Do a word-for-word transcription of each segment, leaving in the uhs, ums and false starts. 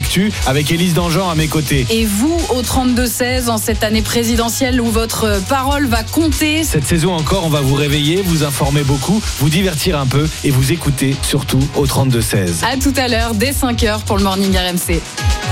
l'actu avec Élise Dangean à mes côtés. Et vous, au trente-deux seize, en cette année présidentielle où votre parole va compter. Cette saison encore, on va vous réveiller, vous informer beaucoup, vous divertir un peu et vous écouter surtout au trente-deux seize. À tout à l'heure, dès cinq heures pour le Morning R M C.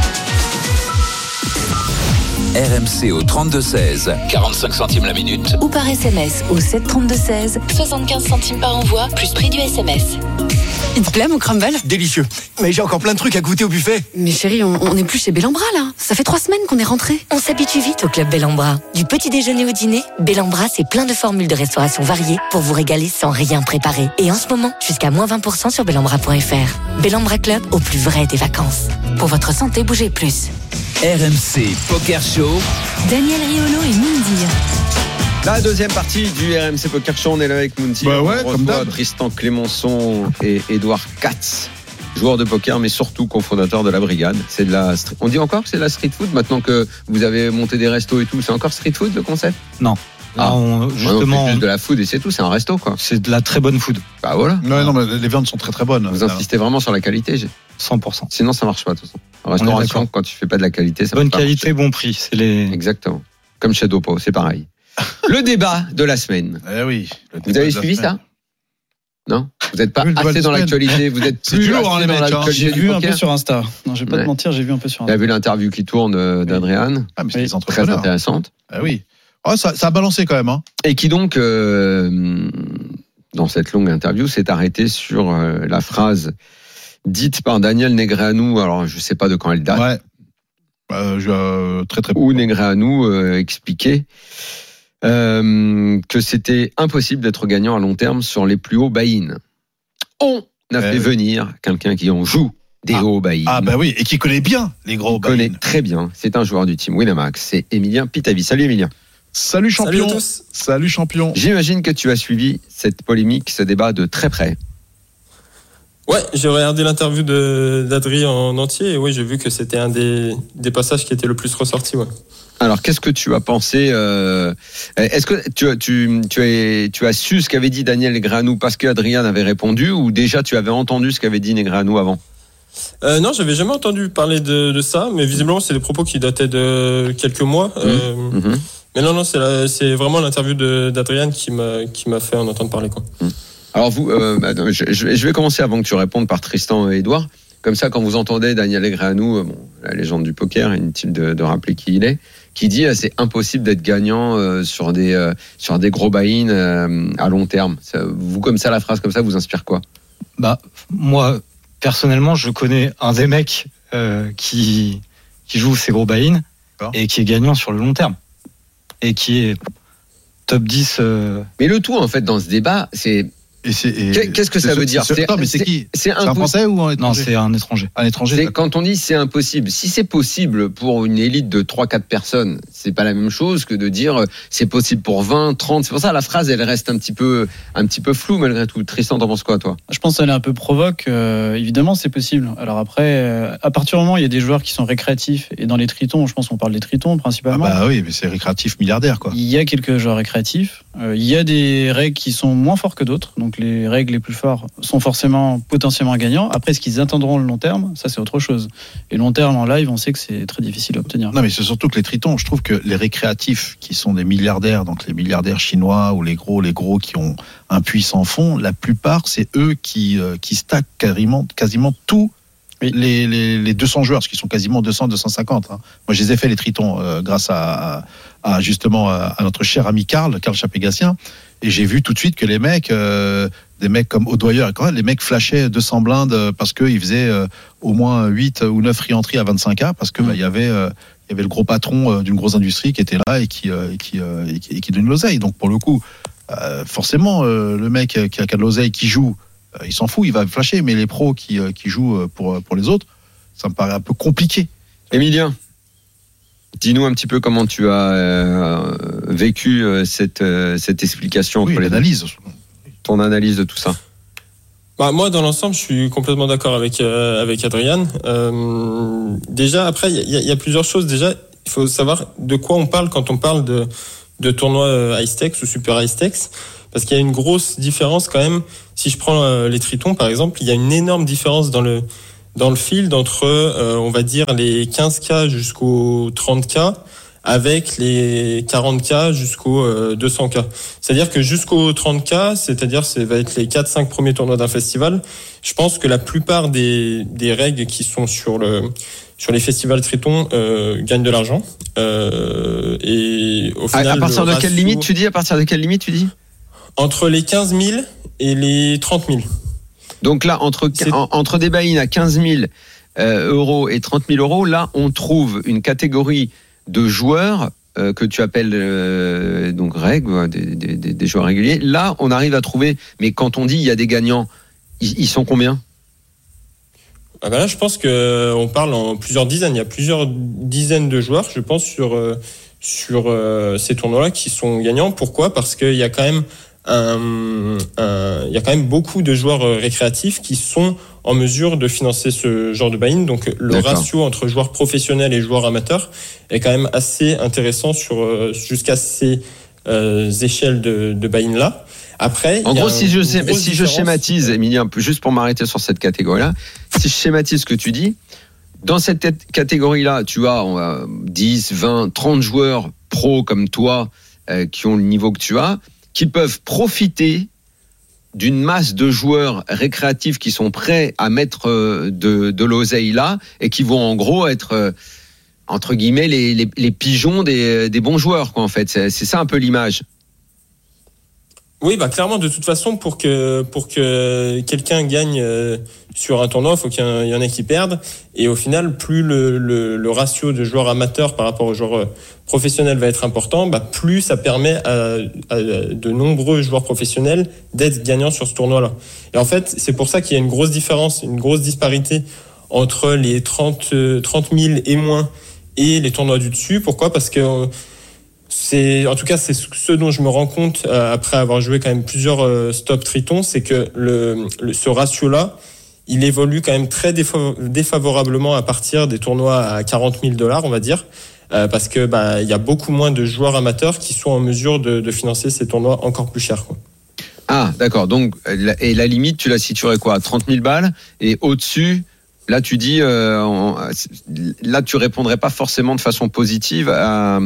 R M C au trente-deux seize, quarante-cinq centimes la minute. Ou par S M S au sept trente-deux seize, soixante-quinze centimes par envoi, plus prix du S M S. Il te plaît mon crumble ? Délicieux. Mais j'ai encore plein de trucs à goûter au buffet. Mais chérie, on n'est plus chez Bellambra là. Ça fait trois semaines qu'on est rentrés. On s'habitue vite au club Bellambra. Du petit déjeuner au dîner, Bellambra c'est plein de formules de restauration variées pour vous régaler sans rien préparer. Et en ce moment, jusqu'à moins vingt pour cent sur bellambra point f r. Bellambra Club, au plus vrai des vacances. Pour votre santé, bougez plus. R M C Poker Show. Daniel Riolo et Moundir. La deuxième partie du R M C Poker Show, on est là avec Mounty. Bah ouais, on comme reçoit d'hab. Tristan Clémençon et Édouard Katz, joueurs de poker, mais surtout cofondateurs de la Brigade. C'est de la street... On dit encore que c'est de la street food maintenant que vous avez monté des restos et tout. C'est encore street food le concept ? Non. Ah, on, justement, on fait juste de la food et c'est tout. C'est un resto quoi. c'est de la très bonne food. Bah voilà. Ouais, non, mais les viandes sont très très bonnes. Vous insistez vraiment sur la qualité. j'ai- cent pour cent. Sinon ça marche pas de toute façon. En On est restauration, d'accord. quand tu fais pas de la qualité, ça Bonne peut pas qualité, bon prix. C'est les. marcher. Exactement. Comme chez Dopo, c'est pareil. Le débat de la semaine. Eh oui. le Vous débat avez de la suivi semaine. ça ? Non ? Vous n'êtes pas Oui, le débat assez de dans la semaine. l'actualité. Vous êtes C'est plus dur, assez hein, les dans mecs, hein. l'actualité J'ai du vu un poker. peu sur Insta. Non, je vais pas Ouais. te mentir, j'ai vu un peu sur Il y a Insta. vu l'interview qui tourne euh, d'Adrian, Ah, mais c'est Oui. des très entrepreneurs. intéressante. Ah oui. Oh, ça, ça a balancé quand même. Hein. Et qui donc, euh, dans cette longue interview, s'est arrêté sur euh, la phrase dite par Daniel Negreanu. Alors, je ne sais pas de quand elle date. Ouais. Euh, je, euh, très très. Où Negreanu euh, expliquait euh, que c'était impossible d'être gagnant à long terme sur les plus hauts buy-in. On a Eh fait oui. venir quelqu'un qui en joue des Ah. hauts buy-in. Ah bah oui, et qui connaît bien les gros Il connaît buy-in. très bien. C'est un joueur du team Winamax. C'est Emilien Pitavi. Salut Emilien. Salut champion. Salut à tous. Salut champion. J'imagine que tu as suivi cette polémique, ce débat de très près. Ouais, j'ai regardé l'interview de, d'Adrien en entier et oui, j'ai vu que c'était un des, des passages qui était le plus ressorti. Ouais. Alors, qu'est-ce que tu as pensé euh, Est-ce que tu, as- tu, tu, as, tu as su ce qu'avait dit Daniel Negreanu parce qu'Adrien avait répondu ou déjà tu avais entendu ce qu'avait dit Negreanu avant ? Euh, non, j'avais jamais entendu parler de, de ça, mais visiblement c'est des propos qui dataient de quelques mois. Euh, Mhm. mais non, non, c'est, la, c'est vraiment l'interview de, d'Adrien qui m'a, qui m'a fait en entendre parler. Quoi. Alors, vous, euh, bah, je, je vais- je vais commencer avant que tu répondes par Tristan et Édouard. Comme ça, quand vous entendez Daniel Negreanu, euh, bon, la légende du poker, inutile de, de rappeler qui il est, qui dit euh, c'est impossible d'être gagnant euh, sur des euh, sur des gros buy-in euh, à long terme. Ça, vous comme ça, la phrase comme ça, vous inspire quoi ? Bah, moi, personnellement, je connais un des mecs euh, qui, qui joue ces gros buy-in D'accord. et qui est gagnant sur le long terme. Et qui est top dix. euh, Mais le tout, en fait, dans ce débat, c'est Et c'est, et- Qu'est- qu'est-ce que ça c'est- veut dire ? c'est- C'est- Non, mais c'est c'est- qui c'est C'est un impossible. Français ou un Non, étranger c'est un étranger. Un étranger. C'est- d'accord. quand on dit c'est impossible, si c'est possible pour une élite de trois quatre personnes, c'est pas la même chose que de dire euh, c'est possible pour vingt, trente. C'est pour ça la phrase elle reste un petit peu un petit peu floue malgré tout. Tristan, t'en penses quoi toi ? Je pense qu'elle est un peu provoque. euh, évidemment, c'est possible. Alors après, euh, à partir du moment où il y a des joueurs qui sont récréatifs, et dans les tritons, je pense qu'on parle des tritons Ah principalement. bah oui, mais c'est récréatif milliardaire quoi. Il y a quelques joueurs récréatifs. Euh, il y a des règles qui sont moins fortes que d'autres. Donc les règles les plus fortes sont forcément potentiellement gagnants. Après, ce qu'ils atteindront le long terme, ça c'est autre chose. Et long terme en live, on sait que c'est très difficile à obtenir. Non mais c'est surtout que les tritons, je trouve que les récréatifs qui sont des milliardaires, donc les milliardaires chinois ou les gros, les gros qui ont un puits sans fond, la plupart c'est eux qui euh, qui stackent quasiment quasiment tous Oui. les, les les deux cents joueurs, parce qu'ils sont quasiment deux cents, deux cent cinquante. Hein. Moi je les ai fait les tritons euh, grâce à, à, à justement à, à notre cher ami Karl, Karl Chapégassien, et j'ai vu tout de suite que les mecs, euh, des mecs comme Audoyer, les mecs flashaient deux cents blindes parce qu'ils faisaient euh, au moins huit ou neuf re-entries à vingt-cinq K, parce que bah, il y avait euh, il y avait le gros patron euh, d'une grosse industrie qui était là et qui euh, et qui, euh, et qui, et qui donnait l'oseille. Donc pour le coup, euh, forcément, euh, le mec qui a, qui a de l'oseille, qui joue, euh, il s'en fout, il va flasher. Mais les pros qui, euh, qui jouent pour pour les autres, ça me paraît un peu compliqué. Emilien, dis-nous un petit peu comment tu as euh, vécu euh, cette euh, cette explication Oui, entre les deux. l'analyse. Ton analyse de tout ça. Bah, moi, dans l'ensemble, je suis complètement d'accord avec euh, avec Adrien. Euh, déjà, après, il y a, y a plusieurs choses. Déjà, il faut savoir de quoi on parle quand on parle de de tournois euh, high stakes ou super high stakes, parce qu'il y a une grosse différence quand même. Si je prends euh, les tritons, par exemple, il y a une énorme différence dans le dans le field entre, euh, on va dire, les quinze K jusqu'aux trente K, avec les quarante K jusqu'aux euh, deux cents K. C'est-à-dire que jusqu'aux trente K, c'est-à-dire ça va être les quatre cinq premiers tournois d'un festival, je pense que la plupart des, des règles qui sont sur, le, sur les festivals Triton euh, gagnent de l'argent. Euh, et au final, à, à partir de ratio, quelle limite tu dis À partir de quelle limite tu dis Entre les quinze mille et les trente mille. Donc là, entre, en, entre des buy-in à quinze mille euh, euros et trente mille euros, là, on trouve une catégorie de joueurs euh, que tu appelles euh, donc règles, des, des, des joueurs réguliers. Là, on arrive à trouver, mais quand on dit il y a des gagnants, ils, ils sont combien ? Ah ben là, je pense que on parle en plusieurs dizaines. Il y a plusieurs dizaines de joueurs, je pense, sur euh, sur euh, ces tournois-là qui sont gagnants. Pourquoi ? Parce qu'il y a quand même un, un, il y a quand même beaucoup de joueurs récréatifs qui sont en mesure de financer ce genre de buy-in. Donc le D'accord. ratio entre joueurs professionnels et joueurs amateurs est quand même assez intéressant sur jusqu'à ces euh, échelles de, de buy-in là. Après, en gros, si je si différence. je schématise, Émilie, un peu juste pour m'arrêter sur cette catégorie-là, si je schématise ce que tu dis, dans cette catégorie-là, tu as on va, dix, vingt, trente joueurs pros comme toi euh, qui ont le niveau que tu as, qui peuvent profiter d'une masse de joueurs récréatifs qui sont prêts à mettre de, de l'oseille là et qui vont en gros être entre guillemets les, les, les pigeons des, des bons joueurs quoi en fait. C'est, c'est ça un peu l'image. Oui, bah clairement, de toute façon, pour que pour que quelqu'un gagne euh, sur un tournoi, il faut qu'il y en ait qui perdent. Et au final, plus le, le, le ratio de joueurs amateurs par rapport aux joueurs professionnels va être important, bah plus ça permet à, à de nombreux joueurs professionnels d'être gagnants sur ce tournoi-là. Et en fait, c'est pour ça qu'il y a une grosse différence, une grosse disparité entre les trente mille et moins et les tournois du dessus. Pourquoi ? Parce que c'est, en tout cas, c'est ce dont je me rends compte euh, après avoir joué quand même plusieurs euh, stop Triton, c'est que le, le ce ratio-là, il évolue quand même très défavorablement à partir des tournois à quarante mille dollars, on va dire, euh, parce que bah il y a beaucoup moins de joueurs amateurs qui sont en mesure de, de financer ces tournois encore plus chers, quoi. Ah, d'accord. Donc, et la limite, tu la situerais quoi ? trente mille balles et au-dessus. Là, tu dis, euh, on, là, tu répondrais pas forcément de façon positive à.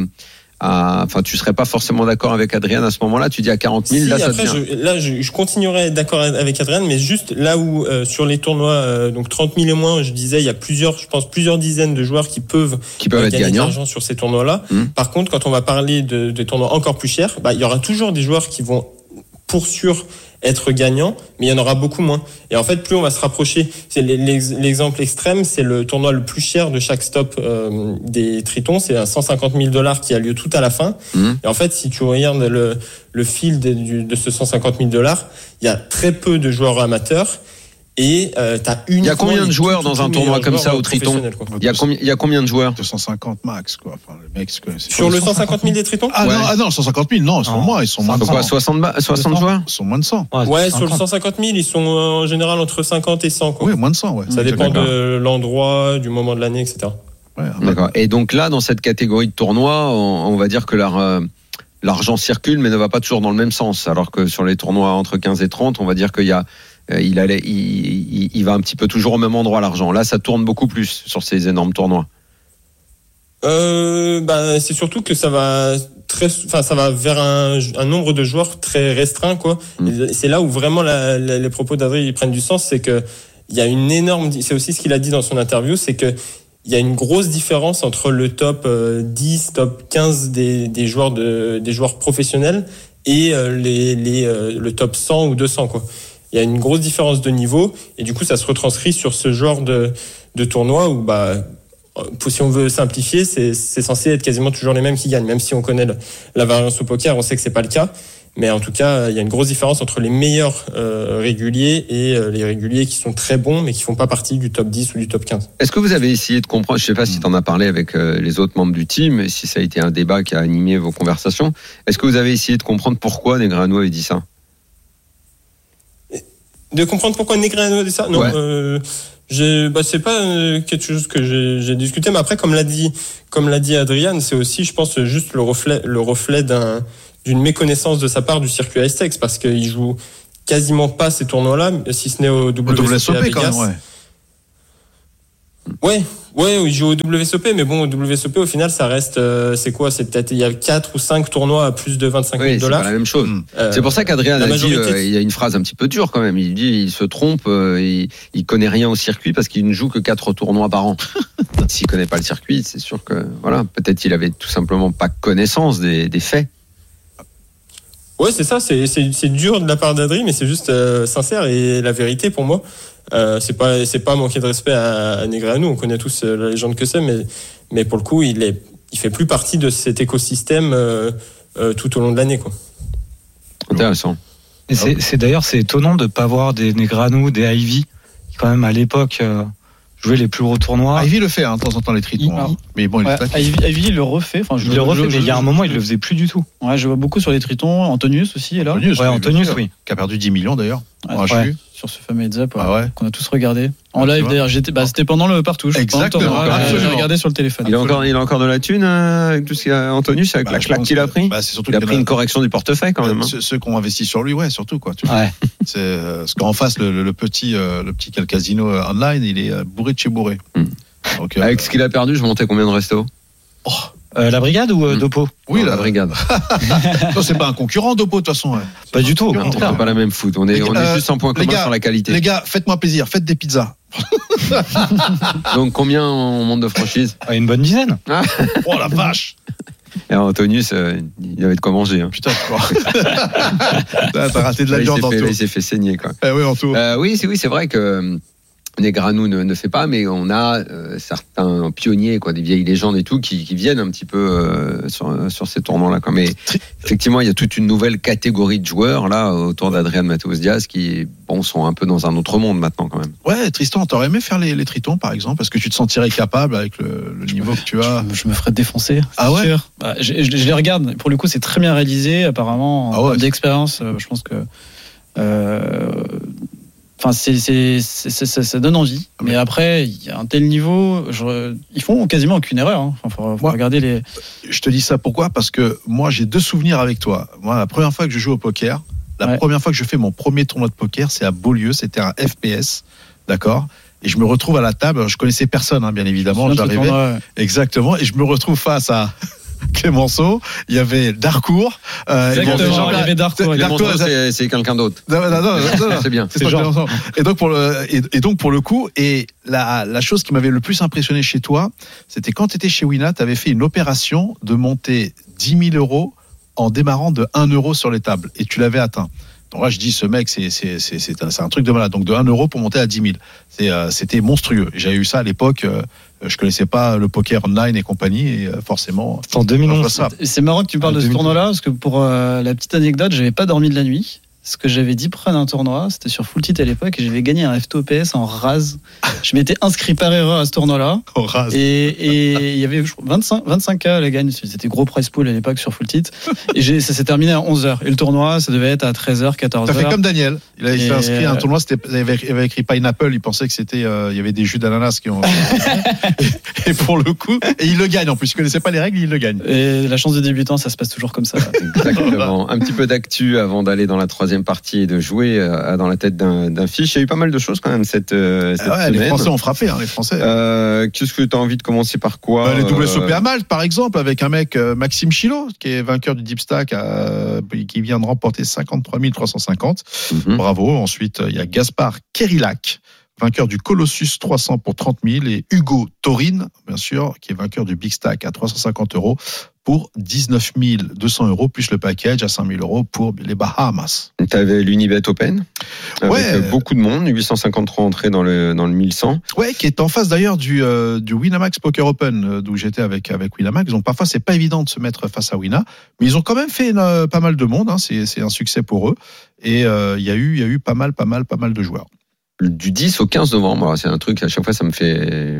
À, enfin, tu serais pas forcément d'accord avec Adrien à ce moment-là. Tu dis à quarante mille, si, là, ça après, devient... je, là, je, je continuerai d'accord avec Adrien, mais juste là où euh, sur les tournois, euh, donc trente mille et moins, je disais, il y a plusieurs, je pense, plusieurs dizaines de joueurs qui peuvent, qui peuvent euh, être gagner gagnants de l'argent sur ces tournois-là. Mmh. Par contre, quand on va parler de, de tournois encore plus chers, bah, il y aura toujours des joueurs qui vont pour sûr être gagnant, mais il y en aura beaucoup moins. Et en fait, plus on va se rapprocher, c'est l'exemple extrême, c'est le tournoi le plus cher de chaque stop euh, des Tritons, c'est un cent cinquante mille dollars qui a lieu tout à la fin. Mmh. Et en fait, si tu regardes le, le fil de, de ce cent cinquante mille dollars, il y a très peu de joueurs amateurs. Et euh, t'as une. Il y a combien de joueurs dans un tournoi comme ça au Triton ? Il y a combien, il y a combien de joueurs ? deux cent cinquante max, quoi. Enfin, le mec, sur le cent cinquante mille des Tritons ? Ah, ouais. non, ah non, cent cinquante mille, non, ils sont non. moins, ils sont moins de cent. Quoi, soixante, soixante joueurs ? Ils sont moins de cent. Ouais, ouais sur le cent cinquante mille, ils sont en général entre cinquante et cent, quoi. Oui, moins de cent, ouais. Ça dépend de l'endroit, du moment de l'année, et cetera. Ouais, d'accord. Et donc là, dans cette catégorie de tournoi, on, on va dire que leur, l'argent circule, mais ne va pas toujours dans le même sens. Alors que sur les tournois entre quinze et trente, on va dire qu'il y a Il, allait, il, il va un petit peu toujours au même endroit l'argent. Là, ça tourne beaucoup plus sur ces énormes tournois. Euh, bah, c'est surtout que ça va très, enfin, ça va vers un, un nombre de joueurs très restreint, quoi. Mmh. C'est là où vraiment la, la, les propos d'Adrien ils prennent du sens, c'est que il y a une énorme, c'est aussi ce qu'il a dit dans son interview, c'est que il y a une grosse différence entre le top dix, top quinze des, des joueurs de, des joueurs professionnels et les, les, le top cent ou deux cents, quoi. Il y a une grosse différence de niveau et du coup ça se retranscrit sur ce genre de, de tournoi où bah si on veut simplifier c'est, c'est censé être quasiment toujours les mêmes qui gagnent, même si on connaît le, la variance au poker, on sait que c'est pas le cas, mais en tout cas il y a une grosse différence entre les meilleurs euh, réguliers et euh, les réguliers qui sont très bons mais qui font pas partie du top dix ou du top quinze. Est-ce que vous avez essayé de comprendre, je sais pas si tu en as parlé avec euh, les autres membres du team et si ça a été un débat qui a animé vos conversations, est-ce que vous avez essayé de comprendre pourquoi Negreanu avait dit ça ? De comprendre pourquoi Negreanu a dit ça ? Non, ouais. euh, j'ai, bah, c'est pas euh, quelque chose que j'ai, j'ai discuté, mais après, comme l'a dit, comme l'a dit Adrien, c'est aussi, je pense, juste le reflet, le reflet d'un, d'une méconnaissance de sa part du circuit High Stakes, parce qu'il joue quasiment pas ces tournois-là, si ce n'est au W S O P à Vegas. Quand même, ouais. Ouais, ouais, il joue au W S O P, mais bon, au W S O P, au final, ça reste, euh, c'est quoi? C'est peut-être, il y a quatre ou cinq tournois à plus de vingt-cinq mille dollars. C'est pas la même chose. Euh, c'est pour ça qu'Adrien a majorité... dit, euh, il y a une phrase un petit peu dure quand même. Il dit, il se trompe, euh, il, il connaît rien au circuit parce qu'il ne joue que quatre tournois par an. S'il connaît pas le circuit, c'est sûr que, voilà, peut-être qu'il avait tout simplement pas connaissance des, des faits. Ouais, c'est ça, c'est, c'est, c'est dur de la part d'Adri, mais c'est juste euh, sincère et la vérité pour moi. Euh, c'est pas, c'est pas manquer de respect à, à Negreanu. On connaît tous euh, la légende que c'est, mais, mais pour le coup, il est, il fait plus partie de cet écosystème euh, euh, tout au long de l'année, quoi. Intéressant. Et c'est, c'est d'ailleurs, c'est étonnant de pas voir des Negreanu, des Ivy, qui quand même à l'époque euh, jouaient les plus gros tournois. Ivy le fait hein, de temps en temps les tritons, Il, hein. Mais bon, il ouais, est pas... Ivy, Ivy il le refait. Enfin, je il le refait, je, mais je, il y a un je, moment, je, il le faisait plus du tout. Ouais, je vois beaucoup sur les tritons. Antonius aussi est là. Antonius, ouais, oui, Antonius, sûr, oui. Qui a perdu dix millions d'ailleurs. Ouais, en ouais, sur ce fameux heads up ah ouais. qu'on a tous regardé en ah, live d'ailleurs. J'étais, bah, c'était pendant le partout. Exactement. J'ai regardé sur le téléphone. Il a encore, il a encore de la thune euh, avec tout ce qu'il a, Antonius, avec bah, la claque qu'il a pris. Bah, c'est surtout il a pris a... une correction du portefeuille quand même. Hein. Ceux, ceux qui ont investi sur lui, ouais, surtout quoi. Tu vois. Ouais. C'est euh, parce qu'en face le, le, le petit, euh, le petit casino online, il est euh, bourré de chez bourré. Hmm. Donc, euh, avec ce qu'il a perdu, je montais combien de restos? Oh. Euh, la brigade ou euh, Dopo? Oui, non, la, la brigade. Non, c'est pas un concurrent Dopo de toute façon. Ouais. Pas du tout. On fait pas la même foot. On est, on euh, est juste en point commun gars, sur la qualité. Les gars, faites-moi plaisir, faites des pizzas. Donc combien on monte de franchise? Ah, une bonne dizaine. Ah. Oh la vache. Et Antonius, euh, il avait de quoi manger. Hein. Putain, quoi. T'as raté de la viande en tout. Il s'est fait saigner quoi. Eh oui, en tout. Euh, oui, c'est oui, c'est vrai que Negreanu ne, ne fait pas, mais on a euh, certains pionniers, quoi, des vieilles légendes et tout, qui, qui viennent un petit peu euh, sur, sur ces tournois-là. Quoi. Mais effectivement, il y a toute une nouvelle catégorie de joueurs là autour d'Adrian Mateus Diaz qui, bon, sont un peu dans un autre monde maintenant quand même. Ouais, Tristan, t'aurais aimé faire les, les tritons par exemple? Est-ce que tu te sentirais capable avec le, le niveau que tu as? Je, je me ferais défoncer. Ah ouais sûr. Bah, je, je, je les regarde. Pour le coup, c'est très bien réalisé. Apparemment, en ah ouais, d'expérience, euh, je pense que. Euh, Enfin, c'est, c'est, c'est, c'est, ça donne envie. Mais après, il y a un tel niveau, je, ils font quasiment aucune erreur. Hein. Enfin, faut, faut moi, regarder les. Je te dis ça pourquoi? Parce que moi, j'ai deux souvenirs avec toi. Moi, la première fois que je joue au poker, la ouais. première fois que je fais mon premier tournoi de poker, c'est à Beaulieu. C'était un F P S, d'accord. Et je me retrouve à la table. Je connaissais personne, hein, bien évidemment. J'arrivais tournoi, ouais. exactement, et je me retrouve face à Clémenceau, il y avait Darcourt. Euh, Exactement, il y avait Darcourt. Clémenceau, c'est, c'est quelqu'un d'autre. Non, non, non, non, non c'est bien. C'est, c'est genre. Et donc pour le, et, et donc pour le coup, et la, la chose qui m'avait le plus impressionné chez toi, c'était quand tu étais chez Wina, tu avais fait une opération de monter dix mille euros en démarrant de un euro sur les tables, et tu l'avais atteint. Donc là, je dis, ce mec, c'est, c'est, c'est, c'est, un, c'est un truc de malade. Donc de un euro pour monter à dix mille. C'est, euh, c'était monstrueux. J'avais eu ça à l'époque. Euh, je connaissais pas le poker online et compagnie. Et euh, forcément. C'est en deux mille onze. Ça. C'est marrant que tu parles ah, de ce tournoi-là, parce que pour euh, la petite anecdote, j'avais pas dormi de la nuit. Ce que j'avais dit près d'un tournoi, c'était sur Full Tilt à l'époque, et j'avais gagné un F T O P S en rase. Je m'étais inscrit par erreur à ce tournoi-là. En rase. Et il y avait vingt-cinq, vingt-cinq K à la gagne. C'était gros price pool à l'époque sur Full Tilt. Et j'ai, ça s'est terminé à onze heures. Et le tournoi, ça devait être à treize heures, quatorze heures. Ça fait comme Daniel. Il avait fait inscrit à un tournoi, c'était, il avait, il avait écrit Pineapple, il pensait que c'était, euh, il y avait des jus d'ananas qui ont. et, et pour le coup, et il le gagne en plus. Il connaissait pas les règles, il le gagne. Et la chance de débutant, ça se passe toujours comme ça. Exactement. Un petit peu d'actu avant d'aller dans la troisième partie et de jouer dans la tête d'un, d'un fiche. Il y a eu pas mal de choses quand même cette, cette ah ouais, semaine. Les Français ont frappé, hein, les Français. Euh, qu'est-ce que tu as envie de commencer par quoi? bah, Les W S O P à Malte, par exemple, avec un mec, euh, Maxime Chilo, qui est vainqueur du Deep Stack, euh, qui vient de remporter cinquante-trois mille trois cent cinquante. Mm-hmm. Bravo. Ensuite, il y a Gaspard Kerillac, vainqueur du Colossus trois cents pour trente mille, et Hugo Taurine, bien sûr, qui est vainqueur du Big Stack à trois cent cinquante euros pour dix-neuf mille deux cents euros, plus le package à cinq mille euros pour les Bahamas. Tu avais l'Unibet Open, avec ouais. beaucoup de monde, huit cent cinquante-trois entrées dans le, dans le mille cent. Ouais, qui est en face d'ailleurs du, euh, du Winamax Poker Open, euh, d'où j'étais avec, avec Winamax. Donc parfois, c'est pas évident de se mettre face à Wina, mais ils ont quand même fait une, euh, pas mal de monde, hein, c'est, c'est un succès pour eux. Et il euh, y a eu, y a eu pas mal, pas mal, pas mal de joueurs. Du dix au quinze novembre, alors c'est un truc, à chaque fois, ça me fait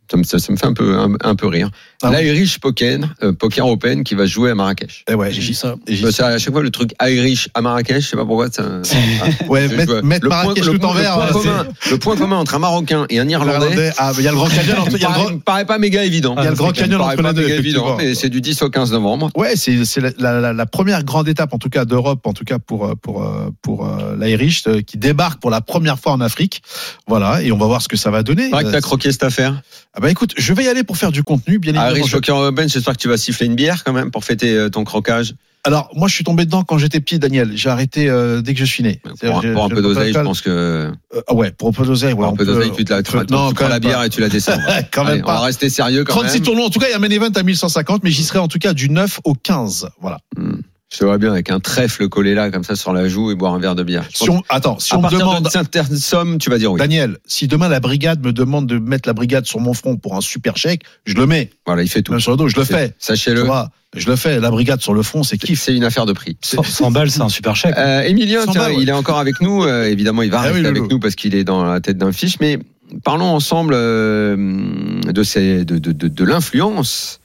Ça me, ça, ça me fait un peu, un, un peu rire. Ah oui. L'Irish Poker, euh, Poker Open qui va jouer à Marrakech. Eh ouais, J'ai j'y- dit ça. j'y- Bah, c'est à chaque fois le truc Irish à Marrakech, je sais pas pourquoi. Ça, Ouais, je- mettre, je- mettre le point- Marrakech le tout point- en le vert. point là, commun- Le point commun entre un Marocain et un c'est- Irlandais. Ah, il y a le Grand Canyon entre, il y a le paraît, Grand- me paraît pas méga évident. il y a le Grand Ça me Canyon paraît entre pas les deux, méga évident, effectivement. mais c'est du dix au quinze novembre. Ouais, c'est c'est la, la, la- la première grande étape, en tout cas d'Europe, en tout cas pour pour pour, pour l'Irish, euh, qui débarque pour la première fois en Afrique. Voilà, et on va voir ce que ça va donner. C'est vrai que t'as croqué cette affaire. Ah bah écoute, je vais y aller pour faire du contenu, bien évidemment. Irish Je- Poker Open, j'espère que tu vas siffler une bière quand même pour fêter euh, ton croquage. Alors, moi, je suis tombé dedans quand j'étais petit, Daniel. J'ai arrêté euh, dès que je suis né. Pour, un- J'ai- pour un j'ai peu le d'oseille, je total- pense que Euh, ah ouais, pour un peu d'oseille, ouais, pour un on peu peut- d'oseille, tu te la, on tu, peut- tu non, prends quand la même bière pas. et tu la descends. Quand même Allez, on va pas. rester sérieux quand trente-six même. tournois, en tout cas, il y a main event à mille cent cinquante, mais j'y serai en tout cas du neuf au quinze. Voilà. Hmm. Je te vois bien avec un trèfle collé là, comme ça, sur la joue et boire un verre de bière. Je Si pense on, attends, si à on me partir demande, d'une certaine somme, tu vas dire oui. Daniel, si demain la brigade me demande de mettre la brigade sur mon front pour un super chèque, je le mets. Voilà, il fait tout. Même sur le dos, je le C'est- fais. Tu Sachez-le, vois, je le fais. La brigade sur le front, c'est kiff. c'est une affaire de prix. cent cent balles, c'est un super chèque. Euh, Emilien, cent tiens, balles, ouais. il est encore avec nous. Euh, évidemment, il va Ah rester oui, avec Loulou. nous parce qu'il est dans la tête d'un fiche. Mais parlons ensemble euh, de, ces, de, de, de, de l'influence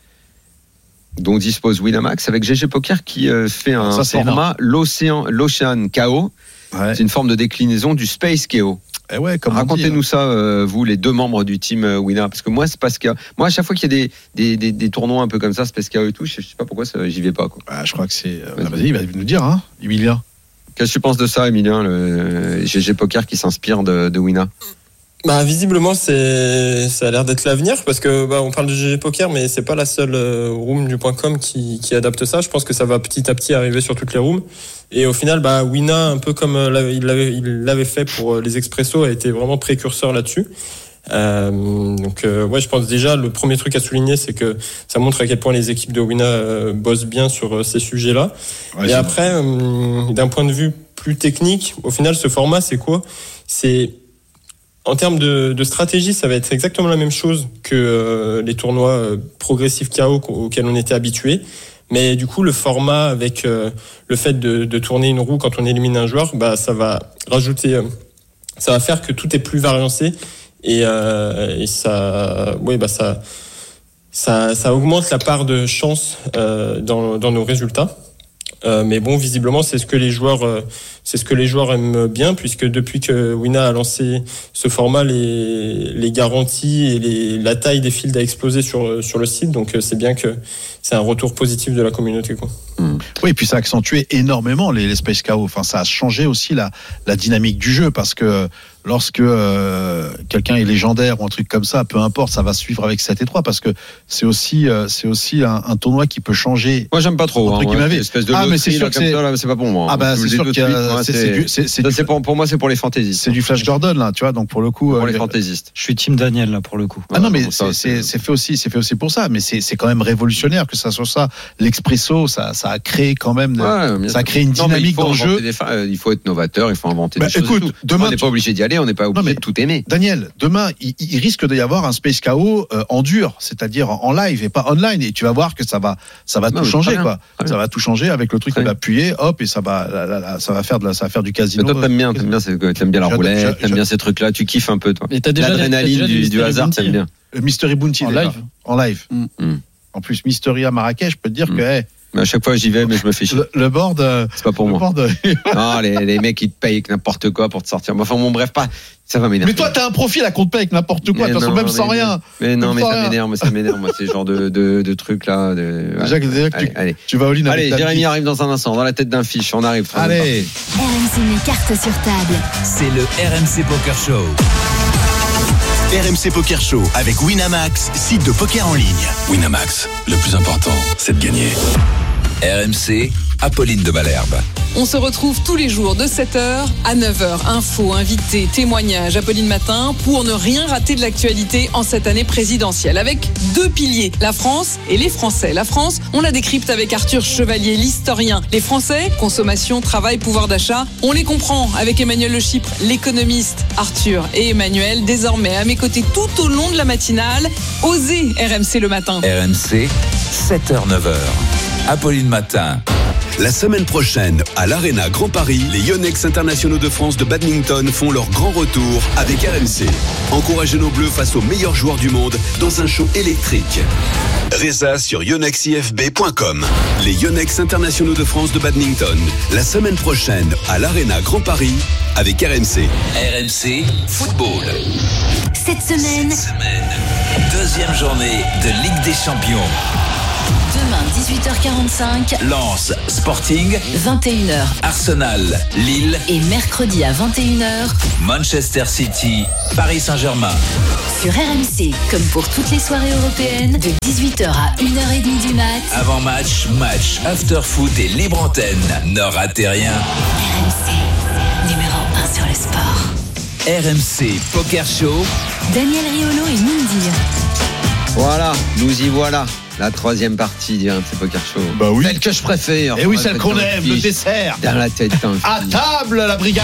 dont dispose Winamax avec G G Poker qui euh, fait un Ça, c'est format l'Océan, l'Ocean K O. Ouais. C'est une forme de déclinaison du Space K O. Eh ouais, comme on dit, Racontez-nous ça, euh, vous, les deux membres du team euh, Wina, parce que moi, c'est parce que moi, à chaque fois qu'il y a des, des, des, des tournois un peu comme ça, Space K O et tout, je sais pas pourquoi ça, j'y vais pas. Quoi. Ah, je crois que c'est. euh, bah, vas-y, il va nous dire, hein, Emilien. Qu'est-ce que tu penses de ça, Emilien, le G G Poker qui s'inspire de, de Wina? Bah visiblement c'est ça a l'air d'être l'avenir parce que bah on parle de G G Poker mais c'est pas la seule euh, room du .com qui qui adapte ça. Je pense que ça va petit à petit arriver sur toutes les rooms et au final bah Wina un peu comme euh, il l'avait il l'avait fait pour euh, les expressos a été vraiment précurseur là-dessus. Euh, donc euh, ouais je pense déjà le premier truc à souligner c'est que ça montre à quel point les équipes de Wina euh, bossent bien sur euh, ces sujets-là. Ouais, Et c'est- après euh, d'un point de vue plus technique, au final ce format c'est quoi? C'est en termes de, de stratégie, ça va être exactement la même chose que euh, les tournois euh, progressifs K O auxquels on était habitués. Mais du coup, le format avec euh, le fait de, de tourner une roue quand on élimine un joueur, bah ça va rajouter, euh, ça va faire que tout est plus variancé et, euh, et ça, oui, bah ça, ça, ça augmente la part de chance euh, dans, dans nos résultats. Euh, mais bon, visiblement, c'est ce que les joueurs, euh, c'est ce que les joueurs aiment bien, puisque depuis que Wina a lancé ce format, les, les garanties et les, la taille des fields a explosé sur sur le site. Donc, euh, c'est bien que c'est un retour positif de la communauté, quoi. Oui, et puis ça a accentué énormément les, les Space K O. Enfin, ça a changé aussi la, la dynamique du jeu parce que lorsque euh, quelqu'un est légendaire ou un truc comme ça, peu importe, ça va suivre avec sept et trois parce que c'est aussi, euh, c'est aussi un, un tournoi qui peut changer. Moi, j'aime pas trop. Entre Hein, guillemets, ouais, espèce de ah, mais loterie, c'est sûr là, que comme c'est- ça, là, c'est pas pour moi. Ah bah Je vous c'est le sûr dis qu'il y tout de a, suite, moi, c'est, c'est- c'est du, c'est, c'est ça, du, c'est pour, pour moi, c'est pour les fantaisistes. c'est du Flash Gordon là, tu vois. Donc pour le coup, Pour euh, les fantaisistes. Je suis team Daniel là pour le coup. Ah non, mais Bon, ça, c'est, c'est, c'est fait aussi, c'est fait aussi pour ça. Mais c'est, c'est quand même révolutionnaire que ça soit ça. L'expresso, ça, ça a créé quand même, de- Ouais, bien ça a sûr. créé une Non, mais il dynamique faut dans le inventer jeu. des fa- euh, il faut être novateur, il faut inventer Bah, des choses. écoute, et tout. demain, on n'est tu- pas obligé d'y aller, on n'est pas obligé mais- de tout aimer. Daniel, demain, il, il risque d'y avoir un Space K O euh, en dur, c'est-à-dire en, en live et pas online. Et tu vas voir que ça va, ça va Non, tout mais changer, très bien, quoi. très Ça bien. va tout changer avec le truc Très qu'on va bien. appuyer, hop, et ça va, la- la- la- ça va faire de la, ça va faire du casino. Mais toi, t'aimes bien, t'aimes bien, c'est- t'aimes bien la J'adore- roulette, j'a- t'aimes bien ces trucs-là, tu kiffes un peu, toi. Et t'as déjà, t'as L'adrénaline déjà du, du Mystery hasard, Bounty t'aimes bien. Le Mystery Bounty En déjà. live. En live. Mm. Mm. En plus, Mystery à Marrakech, je peux te dire Mm. que hey, Mais à chaque fois, j'y vais, mais je me fais chier. le, le board, euh, C'est pas pour le moi. board, euh, Non, les, les mecs, ils te payent avec n'importe quoi pour te sortir. Enfin, bon, bref, pas. Ça va m'énerver. Mais toi, t'as un profil à compte pas avec n'importe quoi, de Mais toute façon, non, même mais sans non. rien. Mais non, Même mais sans ça rien. m'énerve, moi, ça m'énerve, moi, ces genres de, de, de trucs là. De... Déjà, que- déjà que allez, tu, allez. tu vas all-in avec Allez, ta Jérémy vie. arrive dans un instant, dans la tête d'un fiche. On arrive. très Allez. R M C met carte sur table. C'est le R M C Poker Show. R M C Poker Show avec Winamax, site de poker en ligne. Winamax, le plus important, c'est de gagner. R M C, Apolline de Malherbe. On se retrouve tous les jours de sept heures à neuf heures. Infos, invités, témoignages, Apolline Matin, pour ne rien rater de l'actualité en cette année présidentielle. Avec deux piliers, la France et les Français. La France, on la décrypte avec Arthur Chevalier, l'historien. Les Français, consommation, travail, pouvoir d'achat, on les comprend avec Emmanuel Le Chypre, l'économiste. Arthur et Emmanuel, désormais à mes côtés tout au long de la matinale. Osez R M C le matin. R M C, sept heures neuf heures. Apolline Matin. La semaine prochaine, à l'Arena Grand Paris, les Yonex internationaux de France de badminton font leur grand retour avec R M C. Encouragez nos Bleus face aux meilleurs joueurs du monde dans un show électrique. Résa sur yonex i f b point com. Les Yonex internationaux de France de badminton, la semaine prochaine, à l'Arena Grand Paris avec R M C. R M C Football. Cette semaine, Cette semaine, deuxième journée de Ligue des Champions. demain dix-huit heures quarante-cinq, Lens, Sporting, vingt et une heures. Arsenal, Lille, Et mercredi à vingt et une heures, Manchester City, Paris Saint-Germain. sur R M C, comme pour toutes les soirées européennes, de dix-huit heures à une heure trente du mat. Avant-match, match, after-foot et libre antenne. Ne ratez rien. R M C, numéro un sur le sport. R M C Poker Show. Daniel Riolo et Moundir. Voilà, nous y voilà. La troisième partie du R M C Poker Show. Bah oui. Celle que je préfère. Et oui, Dans la celle tête qu'on d'un aime, le fiche. dessert. Dans la tête d'un À fiche. table, la brigade.